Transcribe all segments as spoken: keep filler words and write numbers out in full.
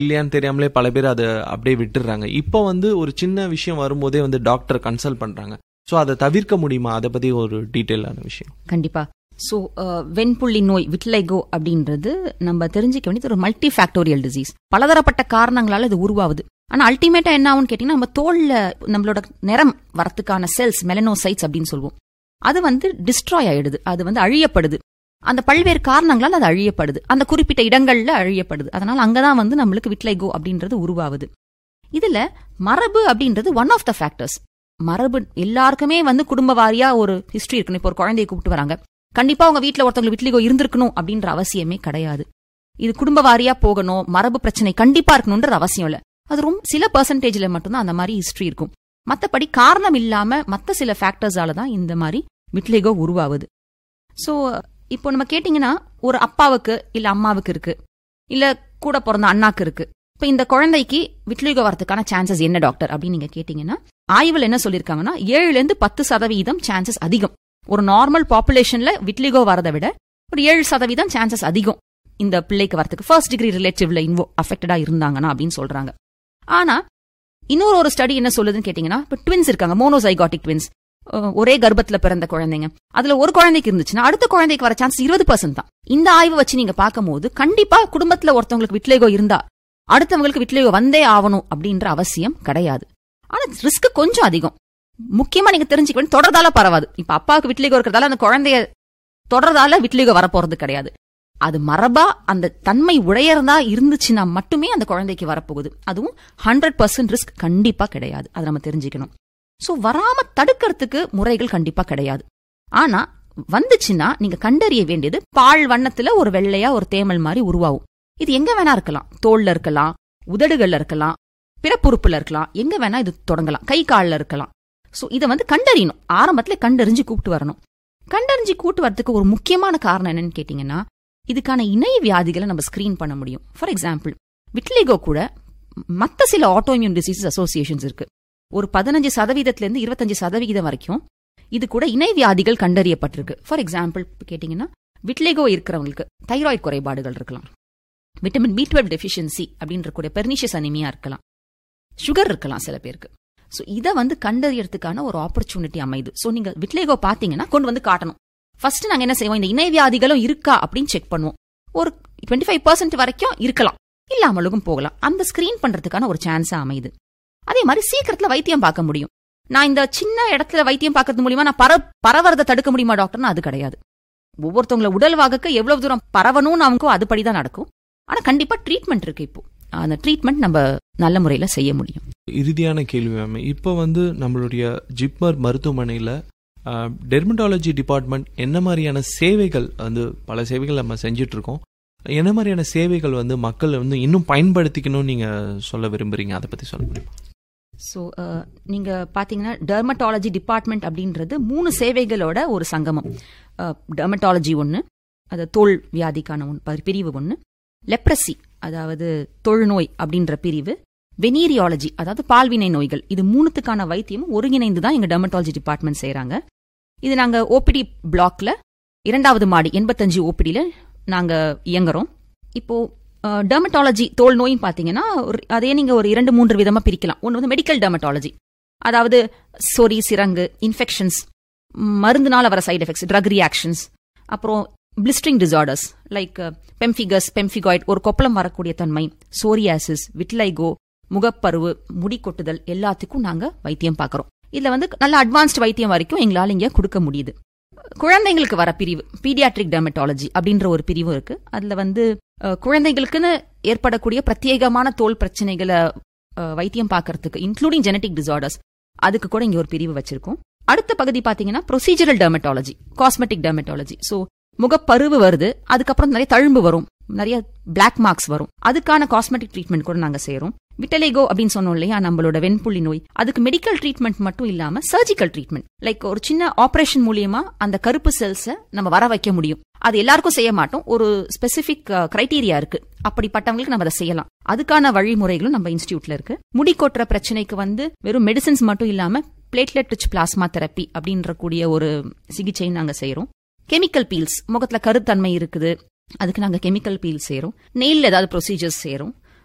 இல்லையான்னு தெரியாமலே பல பேர் அதை அப்படியே விட்டுடுறாங்க. இப்போ வந்து ஒரு சின்ன விஷயம் வரும்போதே வந்து டாக்டர் கன்சல்ட் பண்றாங்க. ஸோ அதை தவிர்க்க முடியுமா? அதை பத்தி ஒரு டீட்டெயிலான விஷயம். கண்டிப்பா. ஸோ வெண்புள்ளி நோய் விட்லைகோ அப்படின்றது நம்ம தெரிஞ்சுக்க வேண்டியது ஒரு மல்டி ஃபேக்டோரியல் டிசீஸ். பலதரப்பட்ட காரணங்களால இது உருவாகுது. ஆனா அல்டிமேட்டா என்ன ஆகும்னு கேட்டீங்கன்னா, நம்ம தோல்ல நம்மளோட நிறம் வரத்துக்கான செல்ஸ் மெலனோசைட்ஸ் அப்படின்னு சொல்லுவோம், அது வந்து டிஸ்ட்ராய் ஆயிடுது, அது வந்து அழியப்படுது. அந்த பல்வேறு காரணங்களால் அது அழியப்படுது, அந்த குறிப்பிட்ட இடங்கள்ல அழியப்படுது. அதனால அங்கதான் வந்து நம்மளுக்கு விட்லைகோ அப்படின்றது உருவாகுது. இதுல மரபு அப்படின்றது ஒன் ஆஃப் த ஃபேக்டர்ஸ். மரபு எல்லாருக்குமே வந்து குடும்ப வாரியா ஒரு ஹிஸ்டரி இருக்கணும். இப்போ ஒரு குழந்தையை கூப்பிட்டு வராங்க, கண்டிப்பா உங்க வீட்டுல ஒருத்தவங்களுக்கு விட்லிகோ இருந்திருக்கணும் அப்படின்ற அவசியமே கிடையாது. இது குடும்ப வாரியா போகணும், மரபு பிரச்சனை கண்டிப்பா இருக்கணும்ன்ற அவசியம் இல்ல. அது ரொம்ப சில பெர்சன்டேஜ்ல மட்டும்தான் அந்த மாதிரி ஹிஸ்டரி இருக்கும். மத்தபடி காரணம் இல்லாம மத்த சில ஃபேக்டர்ஸால தான் இந்த மாதிரி விட்லிகோ உருவாகுது. சோ இப்போ நம்ம கேட்டீங்கன்னா, ஒரு அப்பாவுக்கு இல்ல அம்மாவுக்கு இருக்கு, இல்ல கூட பிறந்த அண்ணாக்கு இருக்கு. இப்ப இந்த குழந்தைக்கு விட்லிகோ வரதுக்கான சான்சஸ் என்ன டாக்டர் அப்படின்னு நீங்க கேட்டீங்கன்னா, ஆய்வுல என்ன சொல்லிருக்காங்கன்னா, ஏழுல இருந்து பத்து சதவீதம் சான்சஸ் அதிகம். ஒரு நார்மல் பாப்புலேஷன்ல விட்லிகோ வரதை விட ஒரு ஏழு சதவீதம் சான்சஸ் அதிகம் இந்த பிள்ளைக்கு வரதுக்கு, ஃபர்ஸ்ட் டிகிரி ரிலேட்டிவ்ல இன்வோ அஃபெக்டடா இருந்தாங்கன்னா அப்படின்னு சொல்றாங்க. ஆனா இன்னொரு ஒரு ஸ்டடி என்ன சொல்லுதுன்னு கேட்டீங்கன்னா, இப்ப ட்வின்ஸ் இருக்காங்க, மோனோசைகாட்டிக் ட்வின்ஸ், ஒரே கர்ப்பத்துல பிறந்த குழந்தைங்க, அதுல ஒரு குழந்தைக்கு இருந்துச்சுன்னா அடுத்த குழந்தைக்கு வர சான்ஸ் இருபது பர்சன்ட் தான். இந்த ஆய்வு வச்சு நீங்க பார்க்கும்போது கண்டிப்பா குடும்பத்துல ஒருத்தவங்களுக்கு விட்லிகோ இருந்தா அடுத்தவங்களுக்கு விட்லிகோ வந்தே ஆகணும் அப்படின்ற அவசியம் கிடையாது. ஆனா ரிஸ்க் கொஞ்சம் அதிகம். முக்கியமா நீங்க தெரிஞ்சுக்க வேண்டிய, தொடர்தால பரவாது. இப்ப அப்பாவுக்கு விட்லிகோ இருக்கிறதால அந்த குழந்தைய தொடர்தால விட்லிகோ வரப்போறது கிடையாது. அது மரபா அந்த தன்மை உடையறதா இருந்துச்சுன்னா மட்டுமே அந்த குழந்தைக்கு வரப்போகுது. அதுவும் ஹண்ட்ரட் பர்சன்ட் ரிஸ்க் கண்டிப்பா கிடையாது. அதை நம்ம தெரிஞ்சுக்கணும். சோ வராம தடுக்கிறதுக்கு முறைகள் கண்டிப்பா கிடையாது. ஆனா வந்துச்சுன்னா நீங்க கண்டறிய வேண்டியது, பால் வண்ணத்துல ஒரு வெள்ளையா ஒரு தேமல் மாதிரி உருவாகும். இது எங்க வேணா இருக்கலாம், தோல்ல இருக்கலாம், உதடுகள்ல இருக்கலாம், பிறப்புறுப்புல இருக்கலாம், எங்க வேணா இது தொடங்கலாம், கை கால்ல இருக்கலாம். சோ இதை வந்து கண்டறியணும். ஆரம்பத்துல கண்டறிஞ்சு கூப்பிட்டு வரணும். கண்டறிஞ்சு கூட்டு வரதுக்கு ஒரு முக்கியமான காரணம் என்னன்னு கேட்டீங்கன்னா, இதுக்கான இணை வியாதிகளை நம்ம ஸ்கிரீன் பண்ண முடியும். ஃபார் எக்ஸாம்பிள், விட்லிகோ கூட மத்த சில ஆட்டோஇம்யூன் டிசீசஸ் அசோசியேஷன்ஸ் இருக்கு. ஒரு பதினஞ்சு சதவீதத்துல இருந்து இருபத்தஞ்சு சதவீதம் வரைக்கும் இது கூட இணை வியாதிகள் கண்டறியப்பட்டிருக்கு. ஃபார் எக்ஸாம்பிள் கேட்டீங்கன்னா, விட்லிகோ இருக்கிறவங்களுக்கு தைராய்டு குறைபாடுகள் இருக்கலாம், விட்டமின் பி டுவெல்வ் டெஃபிஷியன்சி அப்படின்ற கூட பெர்னிஷியஸ் அனிமியா இருக்கலாம், சுகர் இருக்கலாம் சில பேருக்கு. சோ இதை வந்து கண்டறியறதுக்கான ஒரு ஆப்பர்ச்சுனிட்டி அமைது. சோ நீங்க விட்லிகோ பாத்தீங்கன்னா கொண்டு வந்து காட்டணும். ஃபர்ஸ்ட் நாங்க என்ன செய்வோம், இந்த இணை வியாதிகளும் இருக்கா அப்படின்னு செக் பண்ணுவோம். ஒரு டுவெண்ட்டி ஃபைவ் பர்சன்ட் வரைக்கும் இருக்கலாம், இல்லாமலும் போகலாம். அந்த ஸ்கிரீன் பண்றதுக்கான ஒரு சான்ஸா அமைது. அதே மாதிரி சீக்கிரத்துல வைத்தியம் பார்க்க முடியும். நான் இந்த சின்ன இடத்துல வைத்தியம் பார்க்கறது மூலியமா நான் பர பரவறதை தடுக்க முடியுமா டாக்டர்னா அது கிடையாது. ஒவ்வொருத்தவங்கள உடல் வாகக்க எவ்வளவு தூரம் பரவணும்னு அவங்க அதுபடிதான் நடக்கும். ஆனா கண்டிப்பா ட்ரீட்மெண்ட் இருக்கு. இப்போ அந்த ட்ரீட்மெண்ட் நம்ம நல்ல முறையில செய்ய முடியும். இறுதியான கேள்வி மேம், இப்போ வந்து நம்மளுடைய ஜிப்மர் மருத்துவமனையில டெர்மட்டாலஜி டிபார்ட்மெண்ட் என்ன மாதிரியான சேவைகள் வந்து, பல சேவைகள் நம்ம செஞ்சுட்டு இருக்கோம், என்ன மாதிரியான சேவைகள் வந்து மக்கள் வந்து இன்னும் பயன்படுத்திக்கணும்னு நீங்க சொல்ல விரும்புறீங்க, அதை பத்தி சொல்ல முடியுமா? ஸோ நீங்க பாத்தீங்கன்னா, டெர்மட்டாலஜி டிபார்ட்மெண்ட் அப்படின்றது மூணு சேவைகளோட ஒரு சங்கமம். டெர்மட்டாலஜி ஒன்று, அது தோல் வியாதிக்கான ஒன்று பிரிவு ஒன்று, லெப்ரசி அதாவது தொழுநோய் அப்படின்ற பிரிவு, வெனீரியாலஜி அதாவது பால்வினை நோய்கள், இது மூணுத்துக்கான வைத்தியமும் ஒருங்கிணைந்து தான் எங்க டெர்மட்டாலஜி டிபார்ட்மெண்ட் செய்யறாங்க. இது நாங்க ஓபிடி பிளாக்ல இரண்டாவது மாடி எண்பத்தஞ்சு ஓபிடியில நாங்க இயங்குறோம். இப்போ டெர்மட்டாலஜி தோல் நோயின்னு பாத்தீங்கன்னா, அதே நீங்க ஒரு இரண்டு மூன்று விதமா பிரிக்கலாம். ஒன்று வந்து மெடிக்கல் டெர்மட்டாலஜி, அதாவது சொறி, சிரங்கு, இன்ஃபெக்ஷன்ஸ், மருந்துனால வர சைடு எஃபெக்ட்ஸ், ட்ரக் ரியாக்ஷன்ஸ், அப்புறம் blistering disorders like pemphigus, pemphigoid, ஒரு கொப்பளம் வரக்கூடிய தன்மை, சோரியாசிஸ், விட்லிகோ, முகப்பருவு, முடி கொட்டுதல், எல்லாத்துக்கும் நாங்க வைத்தியம் பார்க்கறோம். இதுல வந்து நல்ல அட்வான்ஸ்ட் வைத்தியம் வரைக்கும் எங்களால இங்க கொடுக்க முடியுது. குழந்தைங்களுக்கு வர பிரிவு பீடியாட்ரிக் டெர்மட்டாலஜி அப்படின்ற ஒரு பிரிவு இருக்கு. அதுல வந்து குழந்தைகளுக்குன்னு ஏற்படக்கூடிய பிரத்யேகமான தோல் பிரச்சனைகளை வைத்தியம் பார்க்கறதுக்கு, இன்க்ளூடிங் ஜெனடிக் டிசார்டர்ஸ், அதுக்கு கூட இங்க ஒரு பிரிவு வச்சிருக்கோம். அடுத்த பகுதி பாத்தீங்கன்னா procedural dermatology, cosmetic dermatology. So முகப்பருவு வருது, அதுக்கப்புறம் நிறைய தழும்பு வரும், நிறைய பிளாக் மார்க்ஸ் வரும், அதுக்கான காஸ்மெட்டிக் ட்ரீட்மெண்ட் கூட நாங்க செய்யறோம். விட்டலிகோ அப்படின்னு சொன்னோம் இல்லையா, நம்மளோட வெண்புள்ளி நோய், அதுக்கு மெடிக்கல் ட்ரீட்மெண்ட் மட்டும் இல்லாம சர்ஜிக்கல் ட்ரீட்மெண்ட், லைக் ஒரு சின்ன ஆபரேஷன் மூலியமா அந்த கருப்பு செல்ஸை நம்ம வர வைக்க முடியும். அது எல்லாருக்கும் செய்ய மாட்டோம், ஒரு ஸ்பெசிபிக் கிரைட்டீரியா இருக்கு, அப்படிப்பட்டவங்களுக்கு நம்ம அதை செய்யலாம். அதுக்கான வழிமுறைகளும் நம்ம இன்ஸ்டிடியூட்ல இருக்கு. முடி கொட்டுற பிரச்சனைக்கு வந்து வெறும் மெடிசின்ஸ் மட்டும் இல்லாம பிளேட்லெட் ரிச் பிளாஸ்மா தெரப்பி அப்படின்ற கூடிய ஒரு சிகிச்சை நாங்க செய்யறோம். கெமிக்கல் பீல்ஸ், முகத்துல கருத்தன்மை இருக்குது, அதுக்கு நாங்க கெமிக்கல் பீல்ஸ் செய்யறோம். நெயில் ஏதாவது ப்ரொசீஜர்ஸ் செய்யறோம்.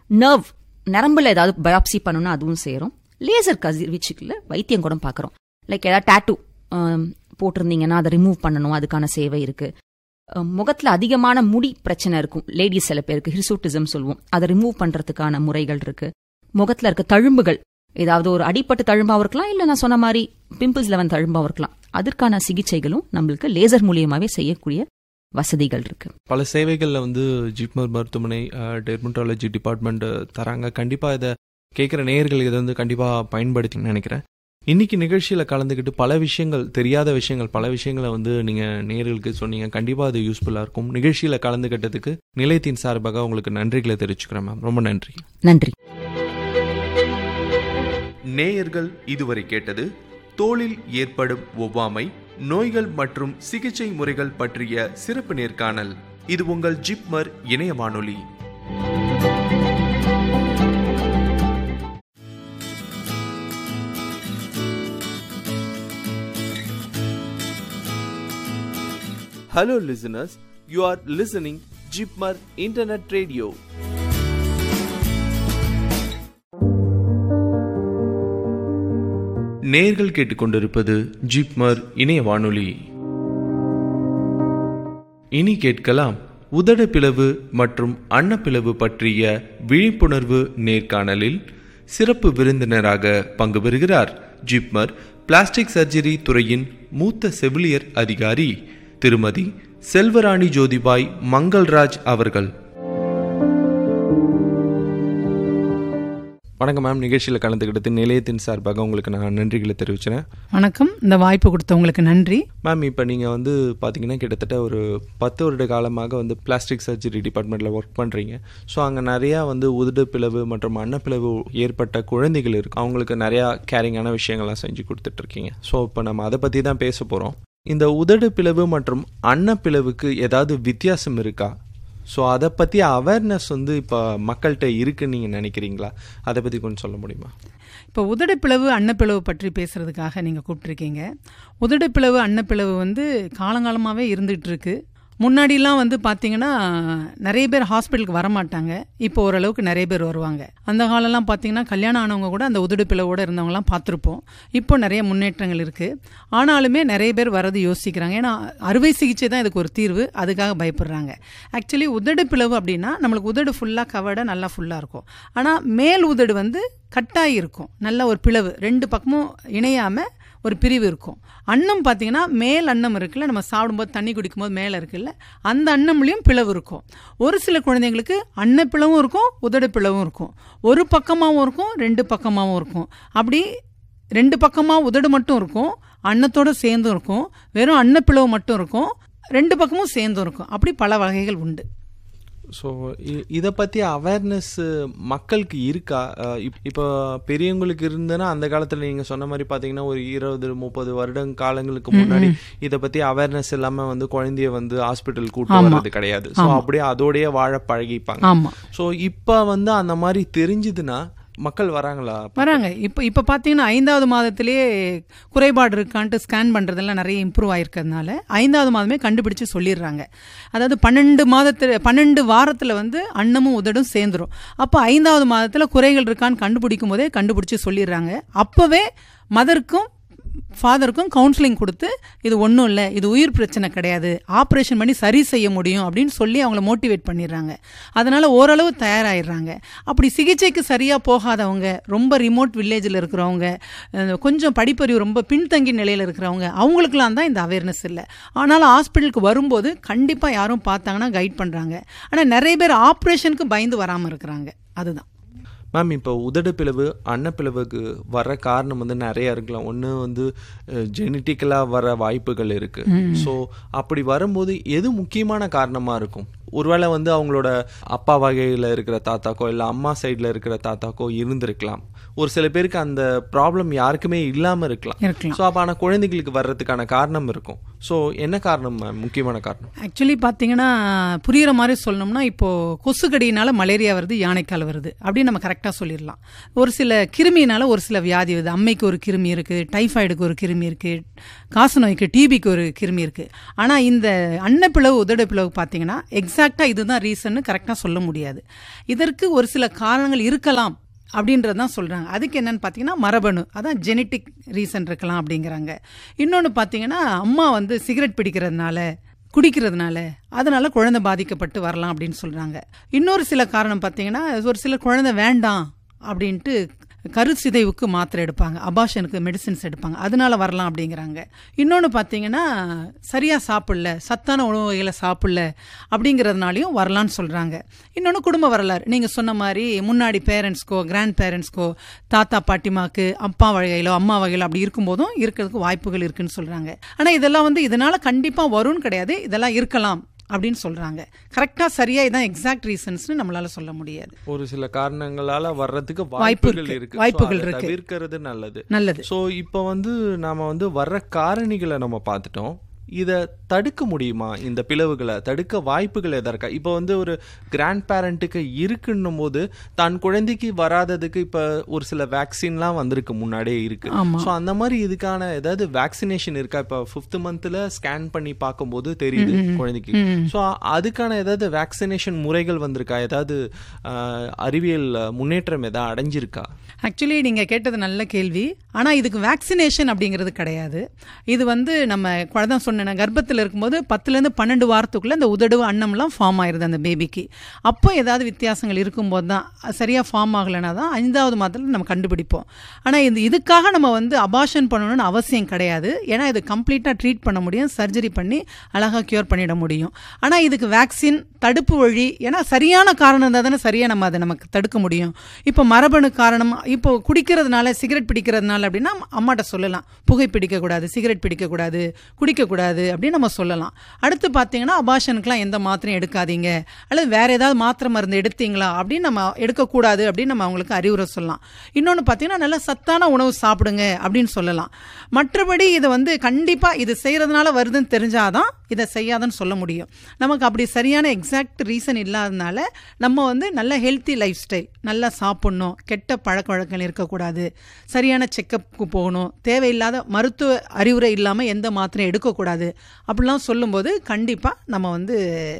நர்வ் நரம்புல ஏதாவது பயாப்சி பண்ணணும்னா அதுவும் செய்யறோம். லேசர் கதிர்வீச்சுக்குள்ள வைத்தியம் கூட பாக்குறோம். லைக் ஏதாவது டாட்டூ போட்டிருந்தீங்கன்னா அதை ரிமூவ் பண்ணணும், அதுக்கான சேவை இருக்கு. முகத்துல அதிகமான முடி பிரச்சனை இருக்கும், லேடிஸ் சில பேருக்கு ஹிர்சூட்டிசம் சொல்லுவோம், அதை ரிமூவ் பண்றதுக்கான முறைகள் இருக்கு. முகத்துல இருக்க தழும்புகள், ஏதாவது ஒரு அடிப்பட்டு தழும்பாவும் இருக்கலாம், இல்ல நான் சொன்ன மாதிரி பிம்பிள்ஸ்ல வந்து தழும்பாவும் இருக்கலாம், அதற்கான சிகிச்சைகளும் நம்மளுக்கு லேசர் மூலியமாவே செய்யக்கூடிய வசதிகள் இருக்கு. பல சேவைகள்ல வந்து ஜிப்மர் மருத்துவமனை டெர்மட்டாலஜி டிபார்ட்மெண்ட் தராங்க. கண்டிப்பா இதை கேட்கிற நேயர்கள் இதை வந்து கண்டிப்பா பயன்படுத்தின்னு நினைக்கிறேன். இன்னைக்கு நிகழ்ச்சியில கலந்துக்கிட்டு பல விஷயங்கள், தெரியாத விஷயங்கள், பல விஷயங்களை வந்து நீங்க நேயர்களுக்கு சொன்னீங்க. கண்டிப்பா அது யூஸ்ஃபுல்லா இருக்கும். நிகழ்ச்சியில கலந்துக்கிட்டதுக்கு நிலையத்தின் சார்பாக உங்களுக்கு நன்றிகளை தெரிவிச்சுக்கிறேன் மேம். ரொம்ப நன்றி. நன்றி. நேயர்கள் இதுவரை கேட்டது தோலில் ஏற்படும் ஒவ்வாமை, நோய்கள் மற்றும் சிகிச்சை முறைகள் பற்றிய சிறப்பு நேர்காணல். இது உங்கள் ஜிப்மர் இணைய வானொலி. Hello listeners, you are listening Jipmar Internet Radio. நேர்கள் கேட்டுக்கொண்டிருப்பது ஜிப்மர் இணைய வானொலி. இனி கேட்கலாம் உதடுப்பிளவு மற்றும் அன்னப்பிளவு பற்றிய விழிப்புணர்வு நேர்காணலில் சிறப்பு விருந்தினராக பங்கு பெறுகிறார் ஜிப்மர் பிளாஸ்டிக் சர்ஜரி துறையின் மூத்த செவிலியர் அதிகாரி திருமதி செல்வராணி ஜோதிபாய் மங்கள்ராஜ் அவர்கள். வணக்கம் மேம். நிகழ்ச்சியில் கலந்துக்கிட்டு நிலையத்தின் சார்பாக உங்களுக்கு நான் நன்றிகளை தெரிவிக்கிறேன். வணக்கம். இந்த வாய்ப்பு கொடுத்தவங்களுக்கு நன்றி மேம். இப்போ நீங்கள் வந்து பார்த்தீங்கன்னா கிட்டத்தட்ட ஒரு பத்து வருட காலமாக வந்து பிளாஸ்டிக் சர்ஜரி டிபார்ட்மெண்ட்டில் ஒர்க் பண்ணுறீங்க. ஸோ அங்கே நிறையா வந்து உதடு பிளவு மற்றும் அன்னப்பிளவு ஏற்பட்ட குழந்தைகள் இருக்குது. அவங்களுக்கு நிறையா கேரிங்கான விஷயங்கள்லாம் செஞ்சு கொடுத்துட்ருக்கீங்க. ஸோ இப்போ நம்ம அதை பற்றி தான் பேச போகிறோம். இந்த உதடு பிளவு மற்றும் அன்னப்பிளவுக்கு ஏதாவது வித்தியாசம் இருக்கா? ஸோ அதை பற்றி அவேர்னஸ் வந்து இப்போ மக்கள்கிட்ட இருக்குன்னு நீங்கள் நினைக்கிறீங்களா? அதை பற்றி கொஞ்சம் சொல்ல முடியுமா? இப்போ உதடுப்பிளவு அன்னப்பிளவு பற்றி பேசுறதுக்காக நீங்கள் கூப்பிட்ருக்கீங்க. உதடுப்பிளவு அன்னப்பிளவு வந்து காலங்காலமாகவே இருந்துகிட்டு இருக்கு. முன்னாடிலாம் வந்து பார்த்தீங்கன்னா நிறைய பேர் ஹாஸ்பிட்டலுக்கு வரமாட்டாங்க. இப்போ ஓரளவுக்கு நிறைய பேர் வருவாங்க. அந்த காலம்லாம் பார்த்தீங்கன்னா கல்யாணம் ஆனவங்க கூட அந்த உதடுப்பிளவோடு இருந்தவங்கலாம் பார்த்துருப்போம். இப்போ நிறைய முன்னேற்றங்கள் இருக்குது. ஆனாலுமே நிறைய பேர் வரது யோசிக்கிறாங்க. ஏன்னா அறுவை சிகிச்சை தான் இதுக்கு ஒரு தீர்வு, அதுக்காக பயப்படுறாங்க. ஆக்சுவலி உதடுப்பிளவு அப்படின்னா நம்மளுக்கு உதடு ஃபுல்லாக கவர்டாக நல்லா ஃபுல்லாக இருக்கும். ஆனால் மேல் உதடு வந்து கட்டாகி இருக்கும், நல்ல ஒரு பிளவு, ரெண்டு பக்கமும் இணையாமல் ஒரு பிரிவு இருக்கும். அன்னம் பார்த்தீங்கன்னா மேல் அன்னம் இருக்குல்ல, நம்ம சாப்பிடும்போது தண்ணி குடிக்கும்போது மேலே இருக்குல்ல, அந்த அன்னம்லேயும் பிளவு இருக்கும். ஒரு சில குழந்தைங்களுக்கு அன்னப்பிளவும் இருக்கும், உதடு பிளவும் இருக்கும். ஒரு பக்கமாகவும் இருக்கும், ரெண்டு பக்கமாகவும் இருக்கும். அப்படி ரெண்டு பக்கமாக உதடு மட்டும் இருக்கும், அன்னத்தோடு சேர்ந்தும் இருக்கும். வெறும் அன்னப்பிளவு மட்டும் இருக்கும், ரெண்டு பக்கமும் சேர்ந்தும் இருக்கும். அப்படி பல வகைகள் உண்டு. ஸோ இதை பற்றி அவேர்னஸ் மக்களுக்கு இருக்கா? இப்போ பெரியவங்களுக்கு இருந்ததுன்னா அந்த காலத்தில் நீங்கள் சொன்ன மாதிரி பார்த்தீங்கன்னா ஒரு இருபது முப்பது வருடம் காலங்களுக்கு முன்னாடி இதை பற்றி அவேர்னஸ் இல்லாமல் வந்து குழந்தைய வந்து ஹாஸ்பிட்டல் கூட்டு வர்றது கிடையாது. ஸோ அப்படியே அதோடய வாழ பழகிப்பாங்க. ஸோ இப்போ வந்து அந்த மாதிரி தெரிஞ்சுதுன்னா மக்கள் வராங்களா? வராங்க. இப்போ இப்போ பார்த்தீங்கன்னா ஐந்தாவது மாதத்திலேயே குறைபாடு இருக்கான்ட்டு ஸ்கேன் பண்ணுறதெல்லாம் நிறைய இம்ப்ரூவ் ஆயிருக்கிறதுனால ஐந்தாவது மாதமே கண்டுபிடிச்சு சொல்லிடுறாங்க. அதாவது பன்னெண்டு மாதத்தில் பன்னெண்டு வாரத்தில் வந்து அன்னமும் உதடும் சேர்ந்துடும். அப்போ ஐந்தாவது மாதத்தில் குறைகள் இருக்கான்னு கண்டுபிடிக்கும் போதே கண்டுபிடிச்சி சொல்லிடுறாங்க. அப்போவே மதருக்கும் ஃபாதருக்கும் கவுன்சிலிங் கொடுத்து இது ஒன்றும் இல்லை, இது உயிர் பிரச்சனை கிடையாது, ஆப்ரேஷன் பண்ணி சரி செய்ய முடியும் அப்படின்னு சொல்லி அவங்கள மோட்டிவேட் பண்ணிடுறாங்க. அதனால் ஓரளவு தயாராகிடுறாங்க. அப்படி சிகிச்சைக்கு சரியாக போகாதவங்க, ரொம்ப ரிமோட் வில்லேஜில் இருக்கிறவங்க, கொஞ்சம் படிப்பறிவு ரொம்ப பின்தங்கி நிலையில் இருக்கிறவங்க, அவங்களுக்குலாம் தான் இந்த அவேர்னஸ் இல்லை. ஆனாலும் ஹாஸ்பிட்டலுக்கு வரும்போது கண்டிப்பாக யாரும் பார்த்தாங்கன்னா கைட் பண்ணுறாங்க. ஆனால் நிறைய பேர் ஆப்ரேஷனுக்கு பயந்து வராமல் இருக்கிறாங்க. அதுதான் மேம். இப்போ உதடுப்பிளவு அன்னப்பிளவுக்கு வர காரணம் வந்து நிறைய இருக்கலாம். ஒன்று வந்து ஜெனட்டிக்கலாக வர வாய்ப்புகள் இருக்குது. ஸோ அப்படி வரும்போது எது முக்கியமான காரணமாக இருக்கும்? ஒருவேளை வந்து அவங்களோட அப்பா வகையில் இருக்கிற தாத்தாக்கோ இல்லை அம்மா சைடில் இருக்கிற தாத்தாக்கோ இருந்திருக்கலாம். ஒரு சில பேருக்கு அந்த ப்ராப்ளம் யாருக்குமே இல்லாமல் இருக்கலாம். ஸோ அப்போ ஆனால் குழந்தைகளுக்கு வர்றதுக்கான காரணம் இருக்கும். ஸோ என்ன காரணம் முக்கியமான காரணம்? ஆக்சுவலி பார்த்தீங்கன்னா புரிகிற மாதிரி சொல்லணும்னா, இப்போது கொசுக்கடியினால மலேரியா வருது, யானைக்கால் வருது அப்படின்னு நம்ம கரெக்டாக கரெக்டாக சொல்லிடலாம். ஒரு சில கிருமினால ஒரு சில வியாதி வருது. அம்மைக்கு ஒரு கிருமி இருக்குது, டைஃபாய்டுக்கு ஒரு கிருமி இருக்குது, காசநோய்க்கு டிபிக்கு ஒரு கிருமி இருக்குது. ஆனால் இந்த அன்னப்பிளவு உதடு பிளவு பார்த்தீங்கன்னா எக்ஸாக்டாக இதுதான் ரீசன்னு கரெக்டாக சொல்ல முடியாது. இதற்கு ஒரு சில காரணங்கள் இருக்கலாம் அப்படின்றது தான் சொல்கிறாங்க. அதுக்கு என்னன்னு பார்த்தீங்கன்னா மரபணு, அதான் ஜெனட்டிக் ரீசன் இருக்கலாம் அப்படிங்கிறாங்க. இன்னொன்று பார்த்தீங்கன்னா அம்மா வந்து சிகரெட் பிடிக்கிறதுனால குடிக்கிறதுனால அதனால குழந்தை பாதிக்கப்பட்டு வரலாம் அப்படின்னு சொல்கிறாங்க. இன்னொரு சில காரணம் பார்த்தீங்கன்னா ஒரு சில குழந்தை வேண்டாம் அப்படின்ட்டு கருச்சிதைவுக்கு மாத்திரை எடுப்பாங்க, அபாஷனுக்கு மெடிசின்ஸ் எடுப்பாங்க, அதனால வரலாம் அப்படிங்கிறாங்க. இன்னொன்று பார்த்தீங்கன்னா சரியாக சாப்பிடல, சத்தான உணவு வகைகளை சாப்பிடல அப்படிங்கிறதுனாலையும் வரலான்னு சொல்கிறாங்க. இன்னொன்று குடும்ப வரலாறு, நீங்கள் சொன்ன மாதிரி முன்னாடி பேரண்ட்ஸ்க்கோ கிராண்ட் பேரண்ட்ஸ்க்கோ தாத்தா பாட்டிமாக்கு அப்பா வகையிலோ அம்மா வகையிலோ அப்படி இருக்கும்போதும் இருக்கிறதுக்கு வாய்ப்புகள் இருக்குன்னு சொல்கிறாங்க. ஆனால் இதெல்லாம் வந்து இதனால் கண்டிப்பாக வரும்னு கிடையாது, இதெல்லாம் இருக்கலாம் அப்படின்னு சொல்றாங்க. கரெக்டா சரியா இதான் எக்ஸாக்ட் ரீசன்ஸ்னு நம்மளால சொல்ல முடியாது. ஒரு சில காரணங்களால வர்றதுக்கு வாய்ப்புகள் இருக்கு, வாய்ப்புகள் இருக்கு, தவிர்க்கிறது நல்லது நல்லது. சோ இப்போ வந்து நாம வந்து வர்ற காரணிகளை நம்ம பார்த்துட்டோம். இதை தடுக்க முடியுமா? இந்த பிளவுகளை தடுக்க வாய்ப்புகள் எதா இருக்கா? இப்போ வந்து ஒரு கிராண்ட் பேரண்ட்டுக்கு இருக்குன்னும் போது தான் குழந்தைக்கு வராததுக்கு இப்போ ஒரு சில வேக்சின்லாம் வந்திருக்கு, முன்னாடியே இருக்கு. ஸோ அந்த மாதிரி இதுக்கான ஏதாவது வேக்சினேஷன் இருக்கா? இப்போ ஃபிஃப்த் மந்த்ல ஸ்கேன் பண்ணி பார்க்கும்போது தெரியுது குழந்தைக்கு. ஸோ அதுக்கான ஏதாவது வேக்சினேஷன் முறைகள் வந்திருக்கா? ஏதாவது அறிவியல் முன்னேற்றம் ஏதாவது அடைஞ்சிருக்கா? ஆக்சுவலி நீங்க கேட்டது நல்ல கேள்வி. ஆனா இதுக்கு வேக்சினேஷன் அப்படிங்கிறது கிடையாது. இது வந்து நம்ம குழந்தை சொன்ன கர்ப்பத்தில் இருக்கும்போது பத்துலேருந்து பன்னெண்டு வாரத்துக்குள்ள இந்த உதடு அன்னம்லாம் ஃபார்ம் ஆயிருது அந்த பேபிக்கு. அப்போ ஏதாவது வித்தியாசங்கள் இருக்கும்போது தான், சரியா ஃபார்ம் ஆகலைன்னா தான் ஐந்தாவது மாதத்தில் நம்ம கண்டுபிடிப்போம். ஆனால் இந்த இதுக்காக நம்ம வந்து அபார்ஷன் பண்ணணும்னு அவசியம் கிடையாது. ஏன்னா இது கம்ப்ளீட்டாக ட்ரீட் பண்ண முடியும், சர்ஜரி பண்ணி அழகாக க்யூர் பண்ணிட முடியும். ஆனால் இதுக்கு வேக்சின், தடுப்பு வழி, ஏன்னா சரியான காரணம் இருந்தால் தானே சரியாக நம்ம அதை நமக்கு தடுக்க முடியும். இப்போ மரபணு காரணம், இப்போ குடிக்கிறதுனால சிகரெட் பிடிக்கிறதுனால அப்படின்னா அம்மாட்ட சொல்லலாம் புகை பிடிக்கக்கூடாது, சிகரெட் பிடிக்கக்கூடாது, குடிக்கக்கூடாது அப்படின்னு நம்ம சொல்லலாம். அடுத்து பார்த்தீங்கன்னா அபார்ஷனுக்குலாம் எந்த மாத்திரையும் எடுக்காதீங்க, அல்லது வேற ஏதாவது மாத்திரை மருந்து எடுத்தீங்களா அப்படின்னு நம்ம எடுக்கக்கூடாது அப்படின்னு நம்ம அவங்களுக்கு அறிவுரை சொல்லலாம். இன்னொன்று பார்த்தீங்கன்னா நல்ல சத்தான உணவு சாப்பிடுங்க அப்படின்னு சொல்லலாம். மற்றபடி இதை வந்து கண்டிப்பாக இது செய்கிறதுனால வருதுன்னு தெரிஞ்சாதான் இதை செய்யாதுன்னு சொல்ல முடியும். நமக்கு அப்படி சரியான எக்ஸாக்ட் ரீசன் இல்லாததுனால நம்ம வந்து நல்ல ஹெல்த்தி லைஃப் ஸ்டைல், நல்லா சாப்பிட்ணும், கெட்ட பழக்க வழக்கங்கள் இருக்கக்கூடாது, சரியான செக்கப்புக்கு போகணும், தேவையில்லாத மருத்துவ அறிவுரை இல்லாமல் எந்த மாத்திரையும் எடுக்கக்கூடாது அப்படிலாம் சொல்லும்போது கண்டிப்பாக நம்ம வந்து